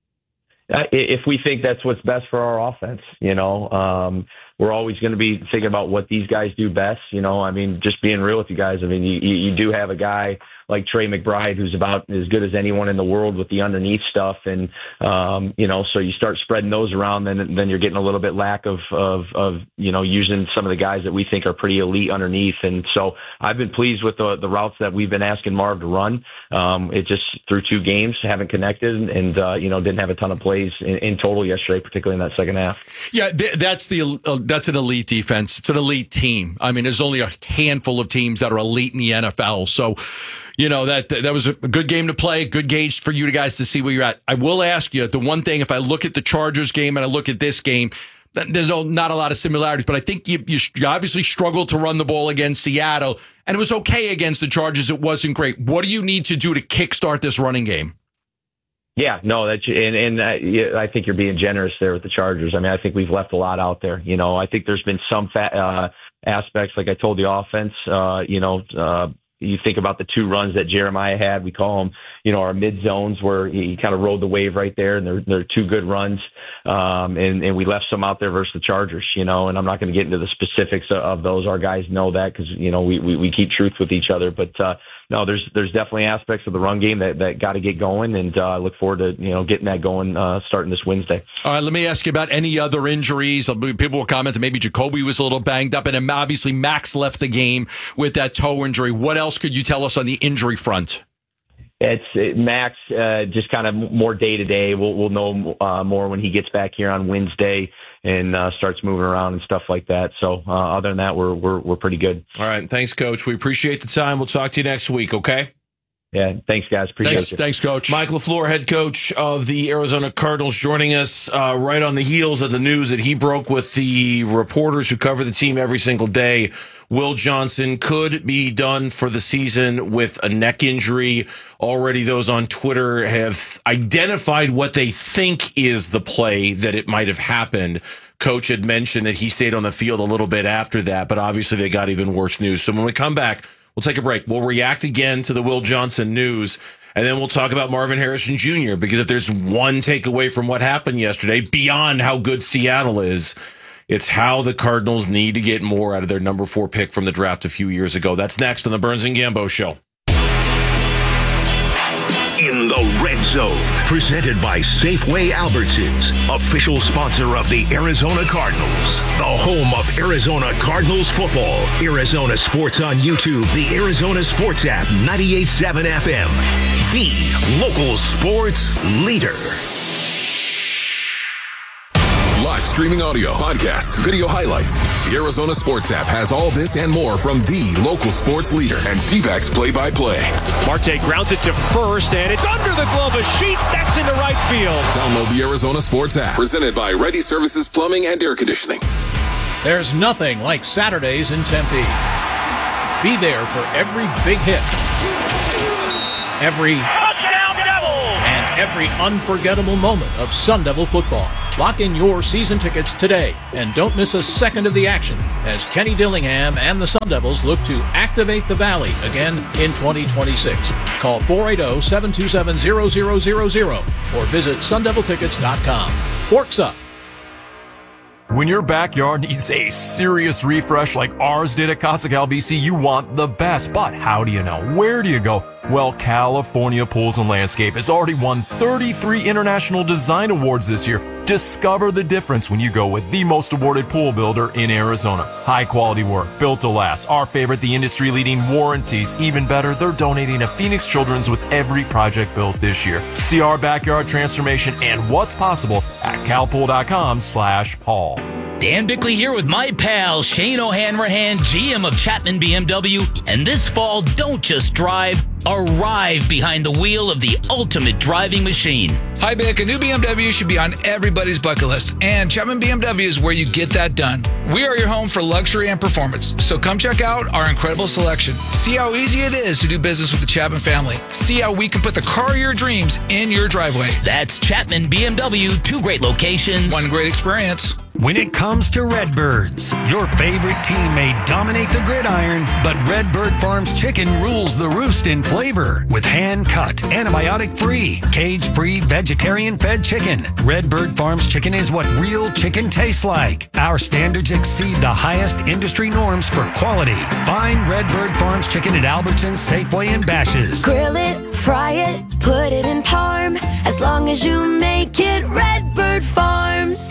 Uh, if we think that's what's best for our offense, you know, um, we're always going to be thinking about what these guys do best. You know, I mean, just being real with you guys, I mean, you, you do have a guy like Trey McBride, who's about as good as anyone in the world with the underneath stuff. And, um, you know, so you start spreading those around, then, then you're getting a little bit lack of, of, of, you know, using some of the guys that we think are pretty elite underneath. And so I've been pleased with the, the routes that we've been asking Marv to run. Um, it just through two games, haven't connected and, uh, you know, didn't have a ton of plays in, in total yesterday, particularly in that second half. Yeah, th- that's the uh, that's an elite defense. It's an elite team. I mean, there's only a handful of teams that are elite in the N F L. So, you know, that that was a good game to play, good gauge for you guys to see where you're at. I will ask you, the one thing, if I look at the Chargers game and I look at this game, there's no, not a lot of similarities, but I think you, you obviously struggled to run the ball against Seattle, and it was okay against the Chargers. It wasn't great. What do you need to do to kickstart this running game? Yeah, no, that's and and uh, yeah, I think you're being generous there with the Chargers. I mean, I think we've left a lot out there. You know, I think there's been some fa- uh, aspects, like I told the offense. Uh, you know, uh, you think about the two runs that Jeremiah had. We call them, you know, our mid zones, where he kind of rode the wave right there, and they're they're two good runs. Um, and and we left some out there versus the Chargers. You know, and I'm not going to get into the specifics of, of those. Our guys know that because you know we, we we keep truth with each other, but. Uh, No, there's there's definitely aspects of the run game that, that got to get going, and I uh, look forward to you know getting that going uh, starting this Wednesday. All right, let me ask you about any other injuries. People will comment that maybe Jacoby was a little banged up, and then obviously Max left the game with that toe injury. What else could you tell us on the injury front? It's it, Max, uh, just kind of more day to day. We'll we'll know uh, more when he gets back here on Wednesday and uh, starts moving around and stuff like that. So uh, other than that, we're we're we're pretty good. All right, thanks, Coach. We appreciate the time. We'll talk to you next week. Okay. Yeah, thanks, guys. Appreciate thanks, it. Thanks, Coach. Mike LaFleur, head coach of the Arizona Cardinals, joining us uh, right on the heels of the news that he broke with the reporters who cover the team every single day. Will Johnson could be done for the season with a neck injury. Already those on Twitter have identified what they think is the play that it might have happened. Coach had mentioned that he stayed on the field a little bit after that, but obviously they got even worse news. So when we come back, we'll take a break. We'll react again to the Will Johnson news, and then we'll talk about Marvin Harrison Junior, because if there's one takeaway from what happened yesterday, beyond how good Seattle is, it's how the Cardinals need to get more out of their number four pick from the draft a few years ago. That's next on the Burns and Gambo Show. In The Red Zone, presented by Safeway Albertsons, official sponsor of the Arizona Cardinals. The home of Arizona Cardinals football. Arizona Sports on YouTube, the Arizona Sports app, ninety-eight point seven F M. The local sports leader. Live streaming audio, podcasts, video highlights. The Arizona Sports app has all this and more from the local sports leader and D-backs play-by-play. Marte grounds it to first, and it's under the glove of Sheets. That's into right field. Download the Arizona Sports app, presented by Ready Services Plumbing and Air Conditioning. There's nothing like Saturdays in Tempe. Be there for every big hit, every touchdown Devils, and every unforgettable moment of Sun Devil football. Lock in your season tickets today and don't miss a second of the action as Kenny Dillingham and the Sun Devils look to activate the Valley again in twenty twenty-six. Call four eight zero, seven two seven, zero zero zero zero or visit sun devil tickets dot com. Forks up. When your backyard needs a serious refresh like ours did at Casa Cal B C, you want the best. But how do you know? Where do you go? Well, California Pools and Landscape has already won thirty-three International Design Awards this year. Discover the difference when you go with the most awarded pool builder in Arizona. High quality work, built to last. Our favorite, the industry leading warranties. Even better, they're donating to Phoenix Children's with every project built this year. See our backyard transformation and what's possible at calpool.com slash Paul. Dan Bickley here with my pal Shane O'Hanrahan, G M of Chapman B M W. And this fall, don't just drive, arrive behind the wheel of the ultimate driving machine. Hi, Bick. A new B M W should be on everybody's bucket list, and Chapman B M W is where you get that done. We are your home for luxury and performance, so come check out our incredible selection. See how easy it is to do business with the Chapman family. See how we can put the car of your dreams in your driveway. That's Chapman B M W, two great locations. One great experience. When it comes to Redbirds, your favorite team may dominate the gridiron, but Redbird Farms chicken rules the roost in flavor. With hand-cut, antibiotic-free, cage-free, vegetarian-fed chicken, Redbird Farms chicken is what real chicken tastes like. Our standards exceed the highest industry norms for quality. Find Redbird Farms chicken at Albertsons, Safeway, and Bash's. Grill it, fry it, put it in parm. As long as you make it Redbird Farms.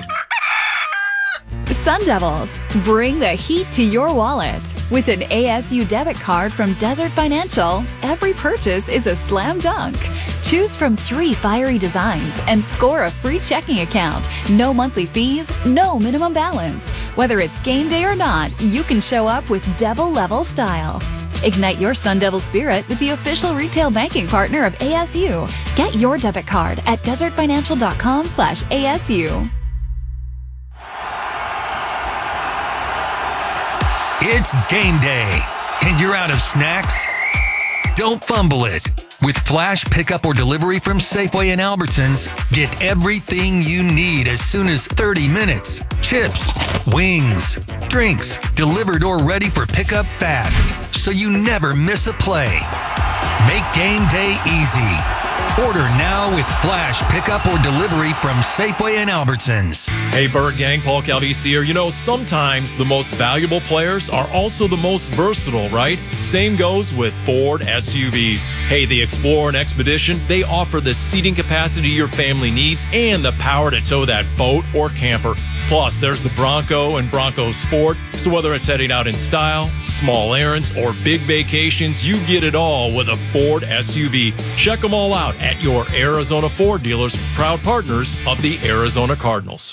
Sun Devils, bring the heat to your wallet. With an A S U debit card from Desert Financial, every purchase is a slam dunk. Choose from three fiery designs and score a free checking account. No monthly fees, no minimum balance. Whether it's game day or not, you can show up with Devil level style. Ignite your Sun Devil spirit with the official retail banking partner of A S U. Get your debit card at desertfinancial.com slash ASU. It's game day, and you're out of snacks? Don't fumble it. With flash pickup or delivery from Safeway and Albertsons, get everything you need as soon as thirty minutes. Chips, wings, drinks, delivered or ready for pickup fast, so you never miss a play. Make game day easy. Order now with flash pickup or delivery from Safeway and Albertsons. Hey, Bird Gang, Paul Calvisi here. You know, sometimes the most valuable players are also the most versatile, right? Same goes with Ford S U Vs. Hey, the Explorer and Expedition, they offer the seating capacity your family needs and the power to tow that boat or camper. Plus, there's the Bronco and Bronco Sport. So whether it's heading out in style, small errands, or big vacations, you get it all with a Ford S U V. Check them all out at your Arizona Ford dealers, proud partners of the Arizona Cardinals.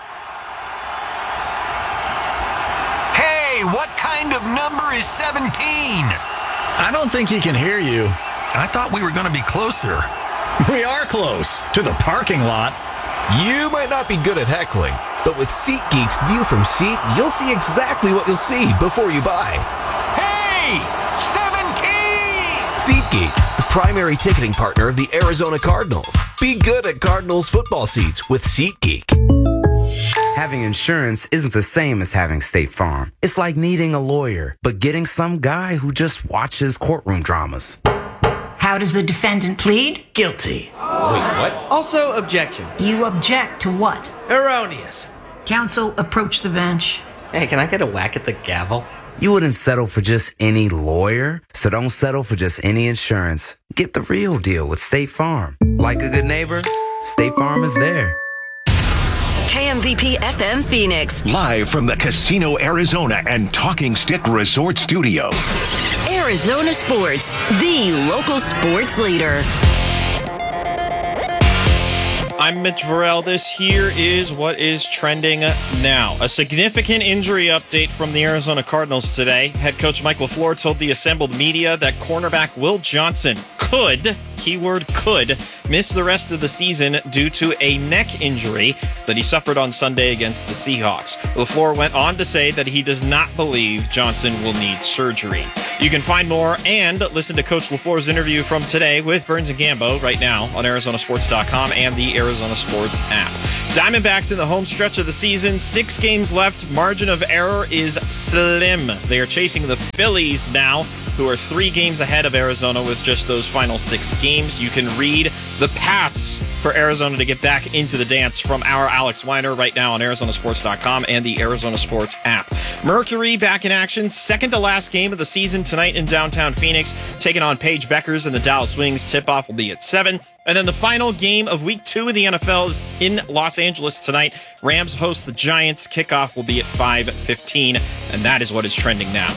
Hey, what kind of number is seventeen? I don't think he can hear you. I thought we were going to be closer. We are close to the parking lot. You might not be good at heckling, but with SeatGeek's View from Seat, you'll see exactly what you'll see before you buy. Hey! seventeen! SeatGeek, the primary ticketing partner of the Arizona Cardinals. Be good at Cardinals football seats with SeatGeek. Having insurance isn't the same as having State Farm. It's like needing a lawyer, but getting some guy who just watches courtroom dramas. How does the defendant plead? Guilty. Wait, what? Also, objection. You object to what? Erroneous. Counsel, approach the bench. Hey, can I get a whack at the gavel? You wouldn't settle for just any lawyer, so don't settle for just any insurance. Get the real deal with State Farm. Like a good neighbor, State Farm is there. K M V P F M Phoenix. Live from the Casino Arizona and Talking Stick Resort Studio. Arizona Sports, the local sports leader. I'm Mitch Varel. This here is what is trending now. A significant injury update from the Arizona Cardinals today. Head coach Mike LaFleur told the assembled media that cornerback Will Johnson could, keyword could, miss the rest of the season due to a neck injury that he suffered on Sunday against the Seahawks. LaFleur went on to say that he does not believe Johnson will need surgery. You can find more and listen to Coach LaFleur's interview from today with Burns and Gambo right now on Arizona Sports dot com and the Arizona Sports app. Diamondbacks in the home stretch of the season. Six games left. Margin of error is slim. They are chasing the Phillies now, who are three games ahead of Arizona with just those final six games. You can read the paths for Arizona to get back into the dance from our Alex Weiner right now on Arizona Sports dot com and the Arizona Sports app. Mercury back in action. Second to last game of the season tonight in downtown Phoenix, taking on Paige Beckers and the Dallas Wings. Tip-off will be at seven. And then the final game of week two of the N F L is in Los Angeles tonight. Rams host the Giants. Kickoff will be at five fifteen, and that is what is trending now.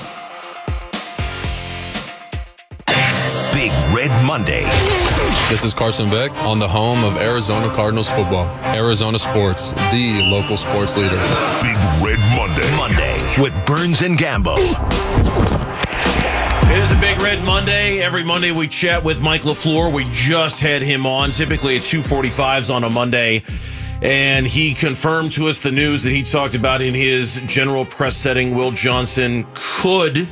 Big Red Monday. This is Carson Beck on the home of Arizona Cardinals football. Arizona Sports, the local sports leader. Big Red Monday. Monday with Burns and Gambo. It is a Big Red Monday. Every Monday we chat with Mike LaFleur. We just had him on, typically at two forty-fives on a Monday. And he confirmed to us the news that he talked about in his general press setting. Will Johnson could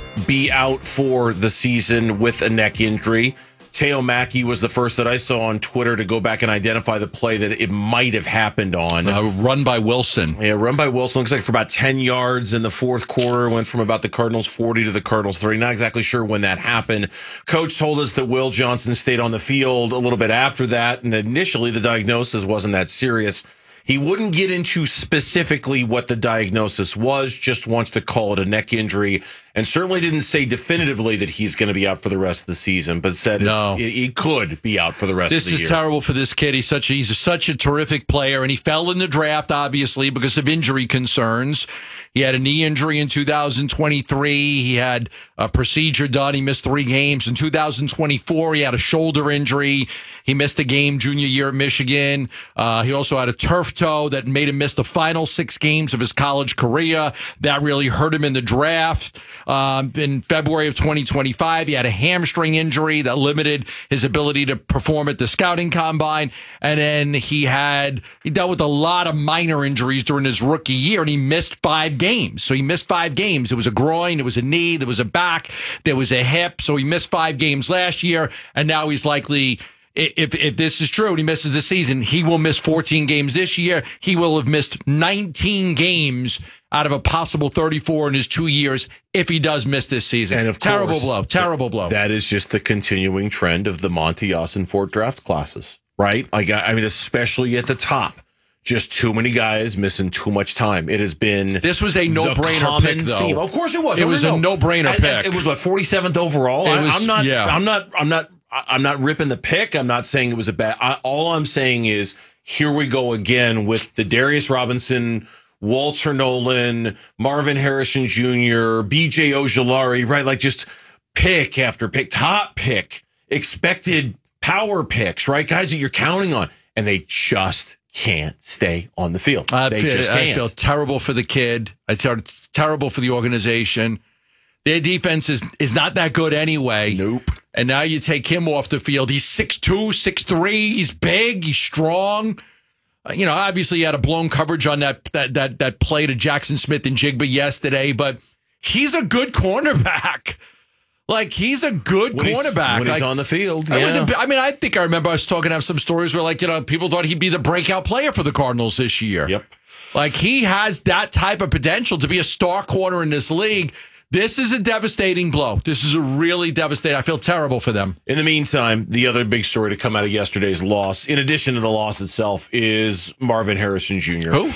be out for the season with a neck injury. Teo Mackey was the first that I saw on Twitter to go back and identify the play that it might have happened on. Uh, run by Wilson. Yeah, run by Wilson. Looks like for about ten yards in the fourth quarter. Went from about the Cardinals forty to the Cardinals thirty. Not exactly sure when that happened. Coach told us that Will Johnson stayed on the field a little bit after that, and initially the diagnosis wasn't that serious. He wouldn't get into specifically what the diagnosis was, just wants to call it a neck injury, and certainly didn't say definitively that he's going to be out for the rest of the season, but said no. it's, he could be out for the rest this of the year. This is terrible for this kid. He's such a, he's such a terrific player, and he fell in the draft, obviously, because of injury concerns. He had a knee injury in two thousand twenty-three. He had a procedure done. He missed three games. In two thousand twenty-four, he had a shoulder injury. He missed a game junior year at Michigan. Uh, he also had a turf toe that made him miss the final six games of his college career. That really hurt him in the draft. Um, in February of twenty twenty-five, he had a hamstring injury that limited his ability to perform at the scouting combine. And then he had, he dealt with a lot of minor injuries during his rookie year, and he missed five games. So he missed five games. It was a groin, it was a knee, there was a back, there was a hip. So he missed five games last year, and now he's likely, if if this is true and he misses the season, he will miss fourteen games this year. He will have missed nineteen games out of a possible thirty-four in his two years if he does miss this season. And of terrible course, blow, terrible blow. That is just the continuing trend of the Monty Ossenfort draft classes, right? Like, I mean, especially at the top. Just too many guys missing too much time. It has been. This was a no-brainer pick, though. Theme. Of course, it was. It was a no-brainer pick. It was what, forty-seventh overall. It I, was, I'm not. Yeah. I'm not. I'm not. I'm not ripping the pick. I'm not saying it was a bad. I, all I'm saying is here we go again with the Darius Robinson, Walter Nolan, Marvin Harrison Junior, B J Ojulari. Right, like just pick after pick, top pick, expected power picks. Right, guys that you're counting on, and they just can't stay on the field. I they feel, just can't. I feel terrible for the kid. I feel terrible for the organization. Their defense is, is not that good anyway. Nope. And now you take him off the field. He's six two, six three. He's big. He's strong. Uh, you know, obviously he had a blown coverage on that that that that play to Jackson Smith and Jigba yesterday, but he's a good cornerback. Like, he's a good when cornerback. He's, when like, he's on the field. I, Yeah. mean, I mean, I think I remember us talking about some stories where, like, you know, people thought he'd be the breakout player for the Cardinals this year. Yep. Like, he has that type of potential to be a star corner in this league. This is a devastating blow. This is a really devastating. I feel terrible for them. In the meantime, the other big story to come out of yesterday's loss, in addition to the loss itself, is Marvin Harrison Junior Who?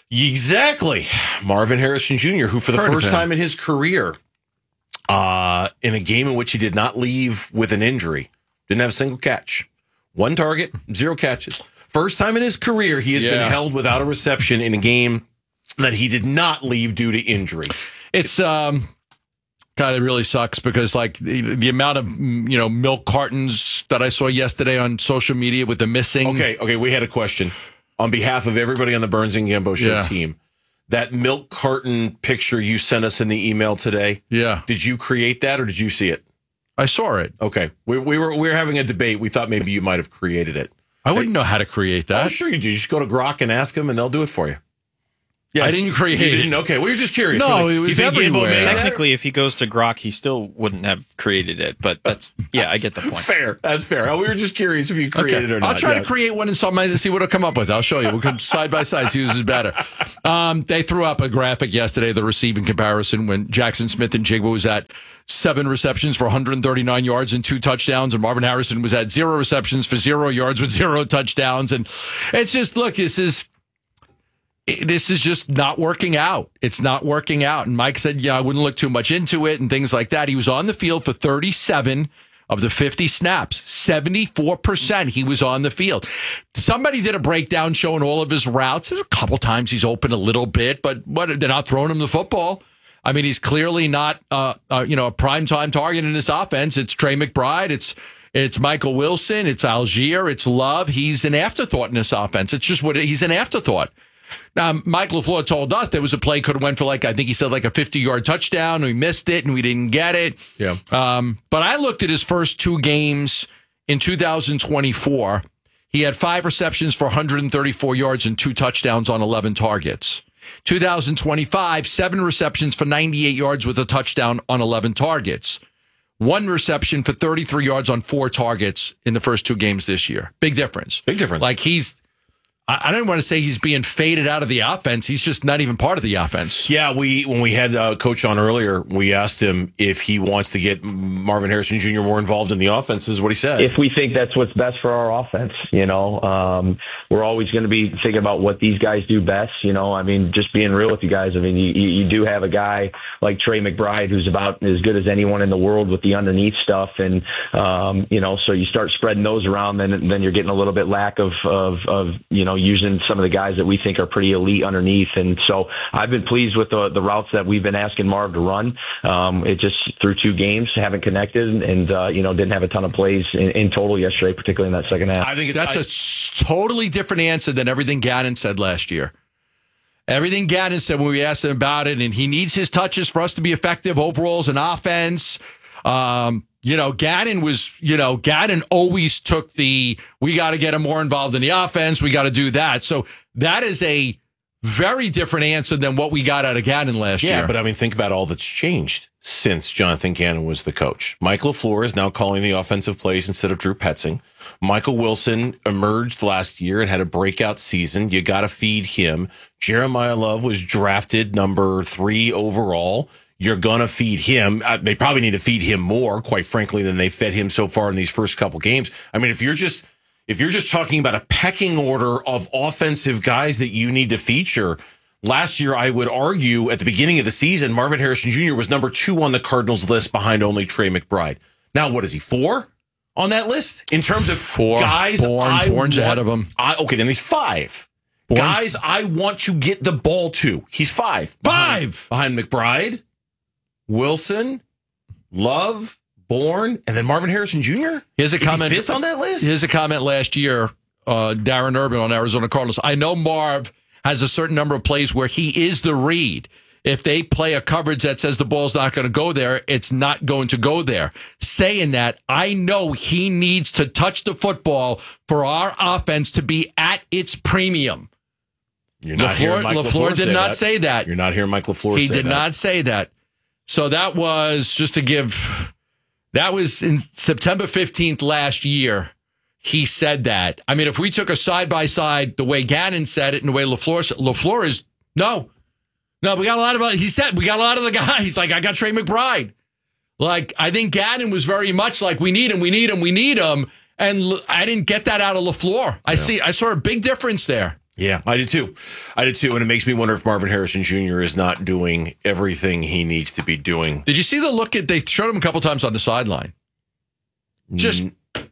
Exactly. Marvin Harrison Junior, who for the Heard of first him. time in his career, uh, in a game in which he did not leave with an injury, didn't have a single catch. One target, zero catches. First time in his career he has Yeah. been held without a reception in a game that he did not leave due to injury. It's um, God, it really sucks because like the, the amount of mm, you know milk cartons that I saw yesterday on social media with the missing. Okay, okay, we had a question on behalf of everybody on the Burns and Gambo Show Yeah. team. That milk carton picture you sent us in the email today. Yeah, did you create that or did you see it? I saw it. Okay, we, we were we were having a debate. We thought maybe you might have created it. I wouldn't know how to create that. Oh, sure you do. You just go to Grok and ask them, and they'll do it for you. Yeah, I didn't create you it. didn't? Okay, we were just curious. No, We're like, it you was think Gambo everywhere. made that? Technically, if he goes to Grok, he still wouldn't have created it. But that's yeah, I get the point. Fair. That's fair. We were just curious if you created Okay. it or not. I'll try Yeah. to create one in some and see what it'll come up with. I'll show you. We'll come side by side, see whose is better. Um, they threw up a graphic yesterday, the receiving comparison, when Jackson Smith and Jigba was at seven receptions for one hundred thirty-nine yards and two touchdowns, and Marvin Harrison was at zero receptions for zero yards with zero touchdowns. And it's just, look, this is this is just not working out. It's not working out. And Mike said, yeah, I wouldn't look too much into it and things like that. He was on the field for thirty-seven of the fifty snaps, seventy-four percent he was on the field. Somebody did a breakdown showing all of his routes. There's a couple times he's open a little bit, but what, they're not throwing him the football. I mean, he's clearly not, uh, uh, you know, a primetime target in this offense. It's Trey McBride. It's it's Michael Wilson. It's Algier. It's Love. He's an afterthought in this offense. It's just what it, he's an afterthought. Now, Mike LaFleur told us there was a play could have went for like, I think he said like a fifty-yard touchdown, and we missed it, and we didn't get it. Yeah. Um, but I looked at his first two games in two thousand twenty-four. He had five receptions for one hundred thirty-four yards and two touchdowns on eleven targets. two thousand twenty-five, seven receptions for ninety-eight yards with a touchdown on eleven targets. One reception for thirty-three yards on four targets in the first two games this year. Big difference. Big difference. Like he's, I I don't want to say he's being faded out of the offense. He's just not even part of the offense. Yeah, we when we had uh, Coach on earlier, we asked him if he wants to get Marvin Harrison Junior more involved in the offense. This is what he said. If we think that's what's best for our offense, you know, um, we're always going to be thinking about what these guys do best. You know, I mean, just being real with you guys, I mean, you, you do have a guy like Trey McBride who's about as good as anyone in the world with the underneath stuff. And, um, you know, so you start spreading those around, then then you're getting a little bit lack of, of, of, you know, using some of the guys that we think are pretty elite underneath. And so I've been pleased with the, the routes that we've been asking Marv to run. Um, it just through two games, haven't connected and, uh, you know, didn't have a ton of plays in, in total yesterday, particularly in that second half. I think it's, that's I, a s- totally different answer than everything Gannon said last year. Everything Gannon said when we asked him about it, and he needs his touches for us to be effective overall as an offense. Um, you know, Gannon was, you know, Gannon always took the, we got to get him more involved in the offense. We got to do that. So that is a very different answer than what we got out of Gannon last yeah, year. Yeah, but I mean, think about all that's changed since Jonathan Gannon was the coach. Mike LaFleur is now calling the offensive plays instead of Drew Petzing. Michael Wilson emerged last year and had a breakout season. You got to feed him. Jeremiah Love was drafted number three overall. You're going to feed him. Uh, they probably need to feed him more, quite frankly, than they fed him so far in these first couple games. I mean, if you're just if you're just talking about a pecking order of offensive guys that you need to feature, last year, I would argue at the beginning of the season, Marvin Harrison Junior was number two on the Cardinals list behind only Trey McBride. Now, what is he, four on that list? In terms of four guys, Bourne, I Bourne's want, ahead of him. I, okay, then he's five. Bourne. Guys, I want to get the ball to. He's five. Five! Behind, behind McBride, Wilson, Love, Bourne, and then Marvin Harrison Junior? Here's a Is comment. he fifth on that list? Here's a comment last year, uh, Darren Urban on Arizona Cardinals. I know Marv has a certain number of plays where he is the read. If they play a coverage that says the ball's not going to go there, it's not going to go there. Saying that, I know he needs to touch the football for our offense to be at its premium. You're not LaFleur, hearing Mike LaFleur, LaFleur did say not that. say that. You're not hearing Mike LaFleur He say did that. not say that. So that was, just to give, that was in September fifteenth last year. He said that. I mean, if we took a side-by-side, the way Gannon said it and the way LaFleur said, LaFleur is, no. No, we got a lot of, he said, we got a lot of the guys. Like, I got Trey McBride. Like, I think Gannon was very much like, we need him, we need him, we need him. And I didn't get that out of LaFleur. I yeah. see, I saw a big difference there. Yeah, I did too. I did too. And it makes me wonder if Marvin Harrison Junior is not doing everything he needs to be doing. Did you see the look at, they showed him a couple times on the sideline. Just mm.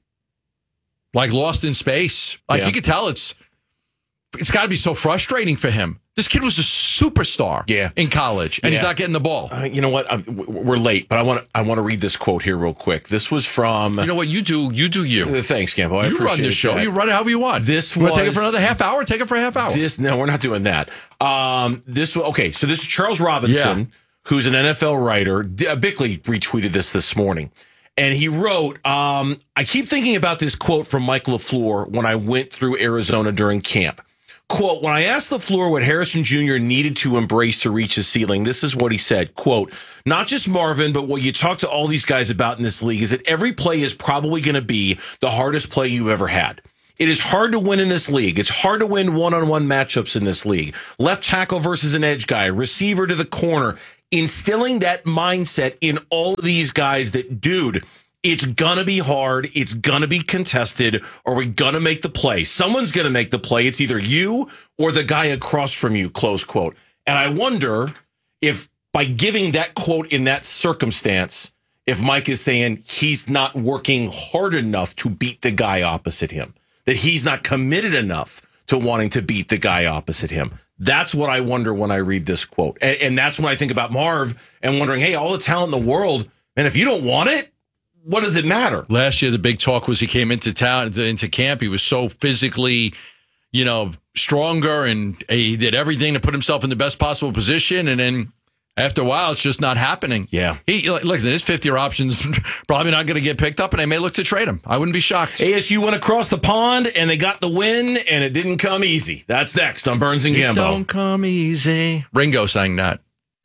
like lost in space. Like yeah. you could tell it's, it's got to be so frustrating for him. This kid was a superstar yeah. in college, and yeah. he's not getting the ball. Uh, you know what? I'm, we're late, but I want to I want to read this quote here real quick. This was from... You know what? You do you. do you. Uh, thanks, Campo. I you run the show. That. You run it however you want. This you was... want to take it for another half hour? Take it for a half hour. This No, we're not doing that. Um, this Okay, so this is Charles Robinson, yeah. who's an N F L writer. Bickley retweeted this this morning. And he wrote, um, I keep thinking about this quote from Mike LaFleur when I went through Arizona during camp. Quote, when I asked LaFleur what Harrison Junior needed to embrace to reach his ceiling, this is what he said. Quote, not just Marvin, but what you talk to all these guys about in this league is that every play is probably going to be the hardest play you ever had. It is hard to win in this league. It's hard to win one-on-one matchups in this league. Left tackle versus an edge guy, receiver to the corner. Instilling that mindset in all of these guys that, dude, it's going to be hard. It's going to be contested, or we're going to make the play. Someone's going to make the play. It's either you or the guy across from you, close quote. And I wonder if by giving that quote in that circumstance, if Mike is saying he's not working hard enough to beat the guy opposite him, that he's not committed enough to wanting to beat the guy opposite him. That's what I wonder when I read this quote. And, and that's when I think about Marv and wondering, hey, all the talent in the world, and if you don't want it, what does it matter? Last year, the big talk was he came into town, into camp. He was so physically, you know, stronger, and he did everything to put himself in the best possible position. And then after a while, it's just not happening. Yeah. He look, his fifth-year options probably not going to get picked up, and they may look to trade him. I wouldn't be shocked. A S U went across the pond, and they got the win, and it didn't come easy. That's next on Burns and Gambo. It don't come easy. Ringo sang that.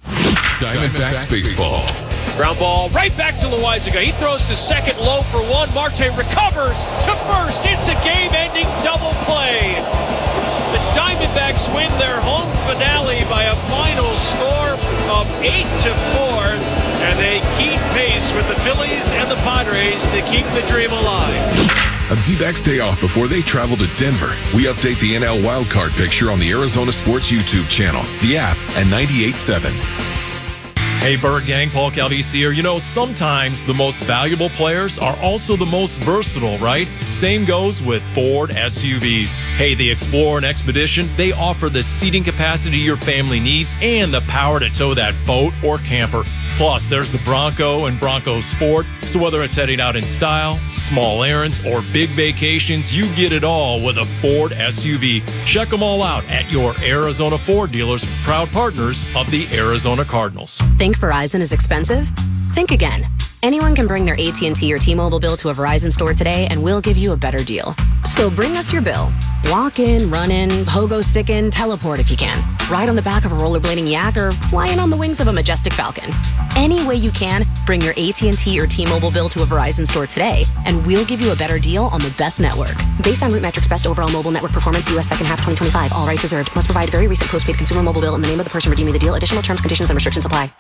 Diamondbacks baseball. Ground ball right back to Loizaga. He throws to second, low for one. Marte recovers to first. It's a game-ending double play. The Diamondbacks win their home finale by a final score of eight to four, and they keep pace with the Phillies and the Padres to keep the dream alive. A D-backs day off before they travel to Denver. We update the N L wildcard picture on the Arizona Sports YouTube channel, the app, and ninety-eight point seven. Hey, Bird Gang, Paul Calvisi here. You know, sometimes the most valuable players are also the most versatile, right? Same goes with Ford S U Vs. Hey, the Explorer and Expedition, they offer the seating capacity your family needs and the power to tow that boat or camper. Plus, there's the Bronco and Bronco Sport. So whether it's heading out in style, small errands, or big vacations, you get it all with a Ford S U V. Check them all out at your Arizona Ford dealers, proud partners of the Arizona Cardinals. Think Verizon is expensive? Think again. Anyone can bring their A T and T or T-Mobile bill to a Verizon store today, and we'll give you a better deal. So bring us your bill. Walk in, run in, pogo stick in, teleport if you can. Ride on the back of a rollerblading yak, or fly in on the wings of a majestic falcon. Any way you can, bring your A T and T or T-Mobile bill to a Verizon store today, and we'll give you a better deal on the best network. Based on Root Metrics Best Overall Mobile Network Performance, U S Second Half twenty twenty-five. All rights reserved. Must provide very recent postpaid consumer mobile bill in the name of the person redeeming the deal. Additional terms, conditions, and restrictions apply.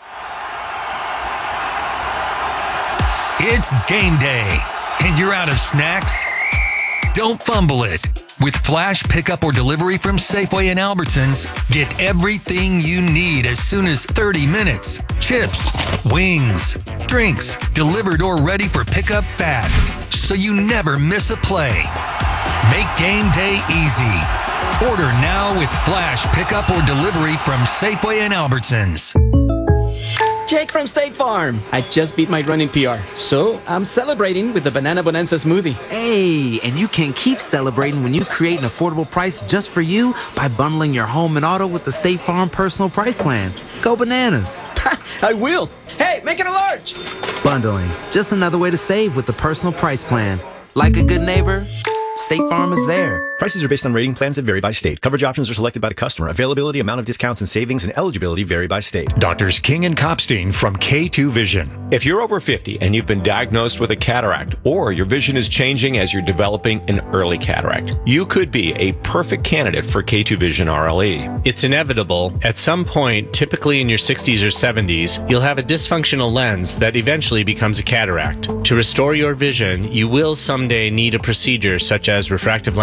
It's game day, and you're out of snacks? Don't fumble it. With Flash Pickup or Delivery from Safeway and Albertsons, get everything you need as soon as thirty minutes. Chips, wings, drinks, delivered or ready for pickup fast, so you never miss a play. Make game day easy. Order now with Flash Pickup or Delivery from Safeway and Albertsons. Jake from State Farm. I just beat my running P R, so I'm celebrating with the Banana Bonanza smoothie. Hey, and you can keep celebrating when you create an affordable price just for you by bundling your home and auto with the State Farm Personal Price Plan. Go bananas. I will. Hey, make it a large. Bundling, just another way to save with the Personal Price Plan. Like a good neighbor, State Farm is there. Prices are based on rating plans that vary by state. Coverage options are selected by the customer. Availability, amount of discounts and savings, and eligibility vary by state. Doctors King and Kopstein from K two Vision. If you're over fifty and you've been diagnosed with a cataract, or your vision is changing as you're developing an early cataract, you could be a perfect candidate for K two Vision R L E. It's inevitable. At some point, typically in your sixties or seventies, you'll have a dysfunctional lens that eventually becomes a cataract. To restore your vision, you will someday need a procedure such as refractive lens exchange.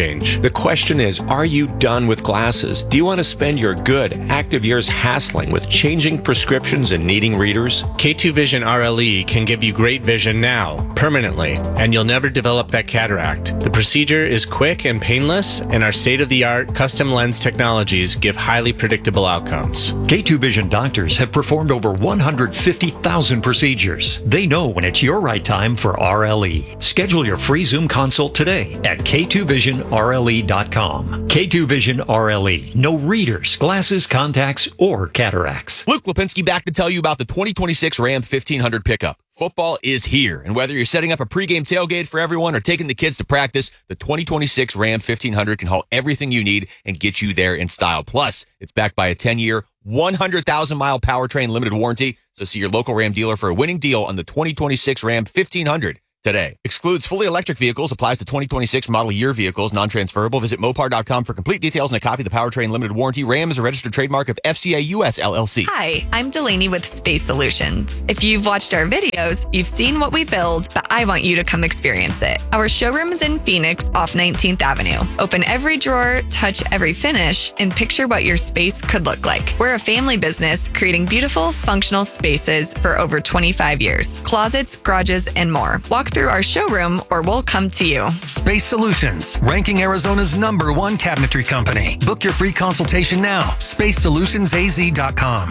change. The question is, are you done with glasses? Do you want to spend your good, active years hassling with changing prescriptions and needing readers? K two Vision R L E can give you great vision now, permanently, and you'll never develop that cataract. The procedure is quick and painless, and our state-of-the-art custom lens technologies give highly predictable outcomes. K two Vision doctors have performed over one hundred fifty thousand procedures. They know when it's your right time for R L E. Schedule your free Zoom consult today at K two vision R L E dot com. K two Vision R L E. No readers, glasses, contacts, or cataracts. Luke Lipinski back to tell you about the twenty twenty-six Ram fifteen hundred pickup. Football is here, and whether you're setting up a pregame tailgate for everyone or taking the kids to practice, the twenty twenty-six Ram fifteen hundred can haul everything you need and get you there in style. Plus, it's backed by a ten-year, one hundred thousand mile powertrain limited warranty, so see your local Ram dealer for a winning deal on the twenty twenty-six Ram fifteen hundred. Today. Excludes fully electric vehicles, applies to twenty twenty-six model year vehicles, non-transferable. Visit Mopar dot com for complete details and a copy of the powertrain limited warranty. Ram is a registered trademark of F C A U S L L C. Hi, I'm Delaney with Space Solutions. If you've watched our videos, you've seen what we build, but I want you to come experience it. Our showroom is in Phoenix off nineteenth Avenue. Open every drawer, touch every finish, and picture what your space could look like. We're a family business creating beautiful, functional spaces for over twenty-five years. Closets, garages, and more. Walk through our showroom or we'll come to you. Space Solutions, ranking Arizona's number one cabinetry company. Book your free consultation now. space solutions a z dot com.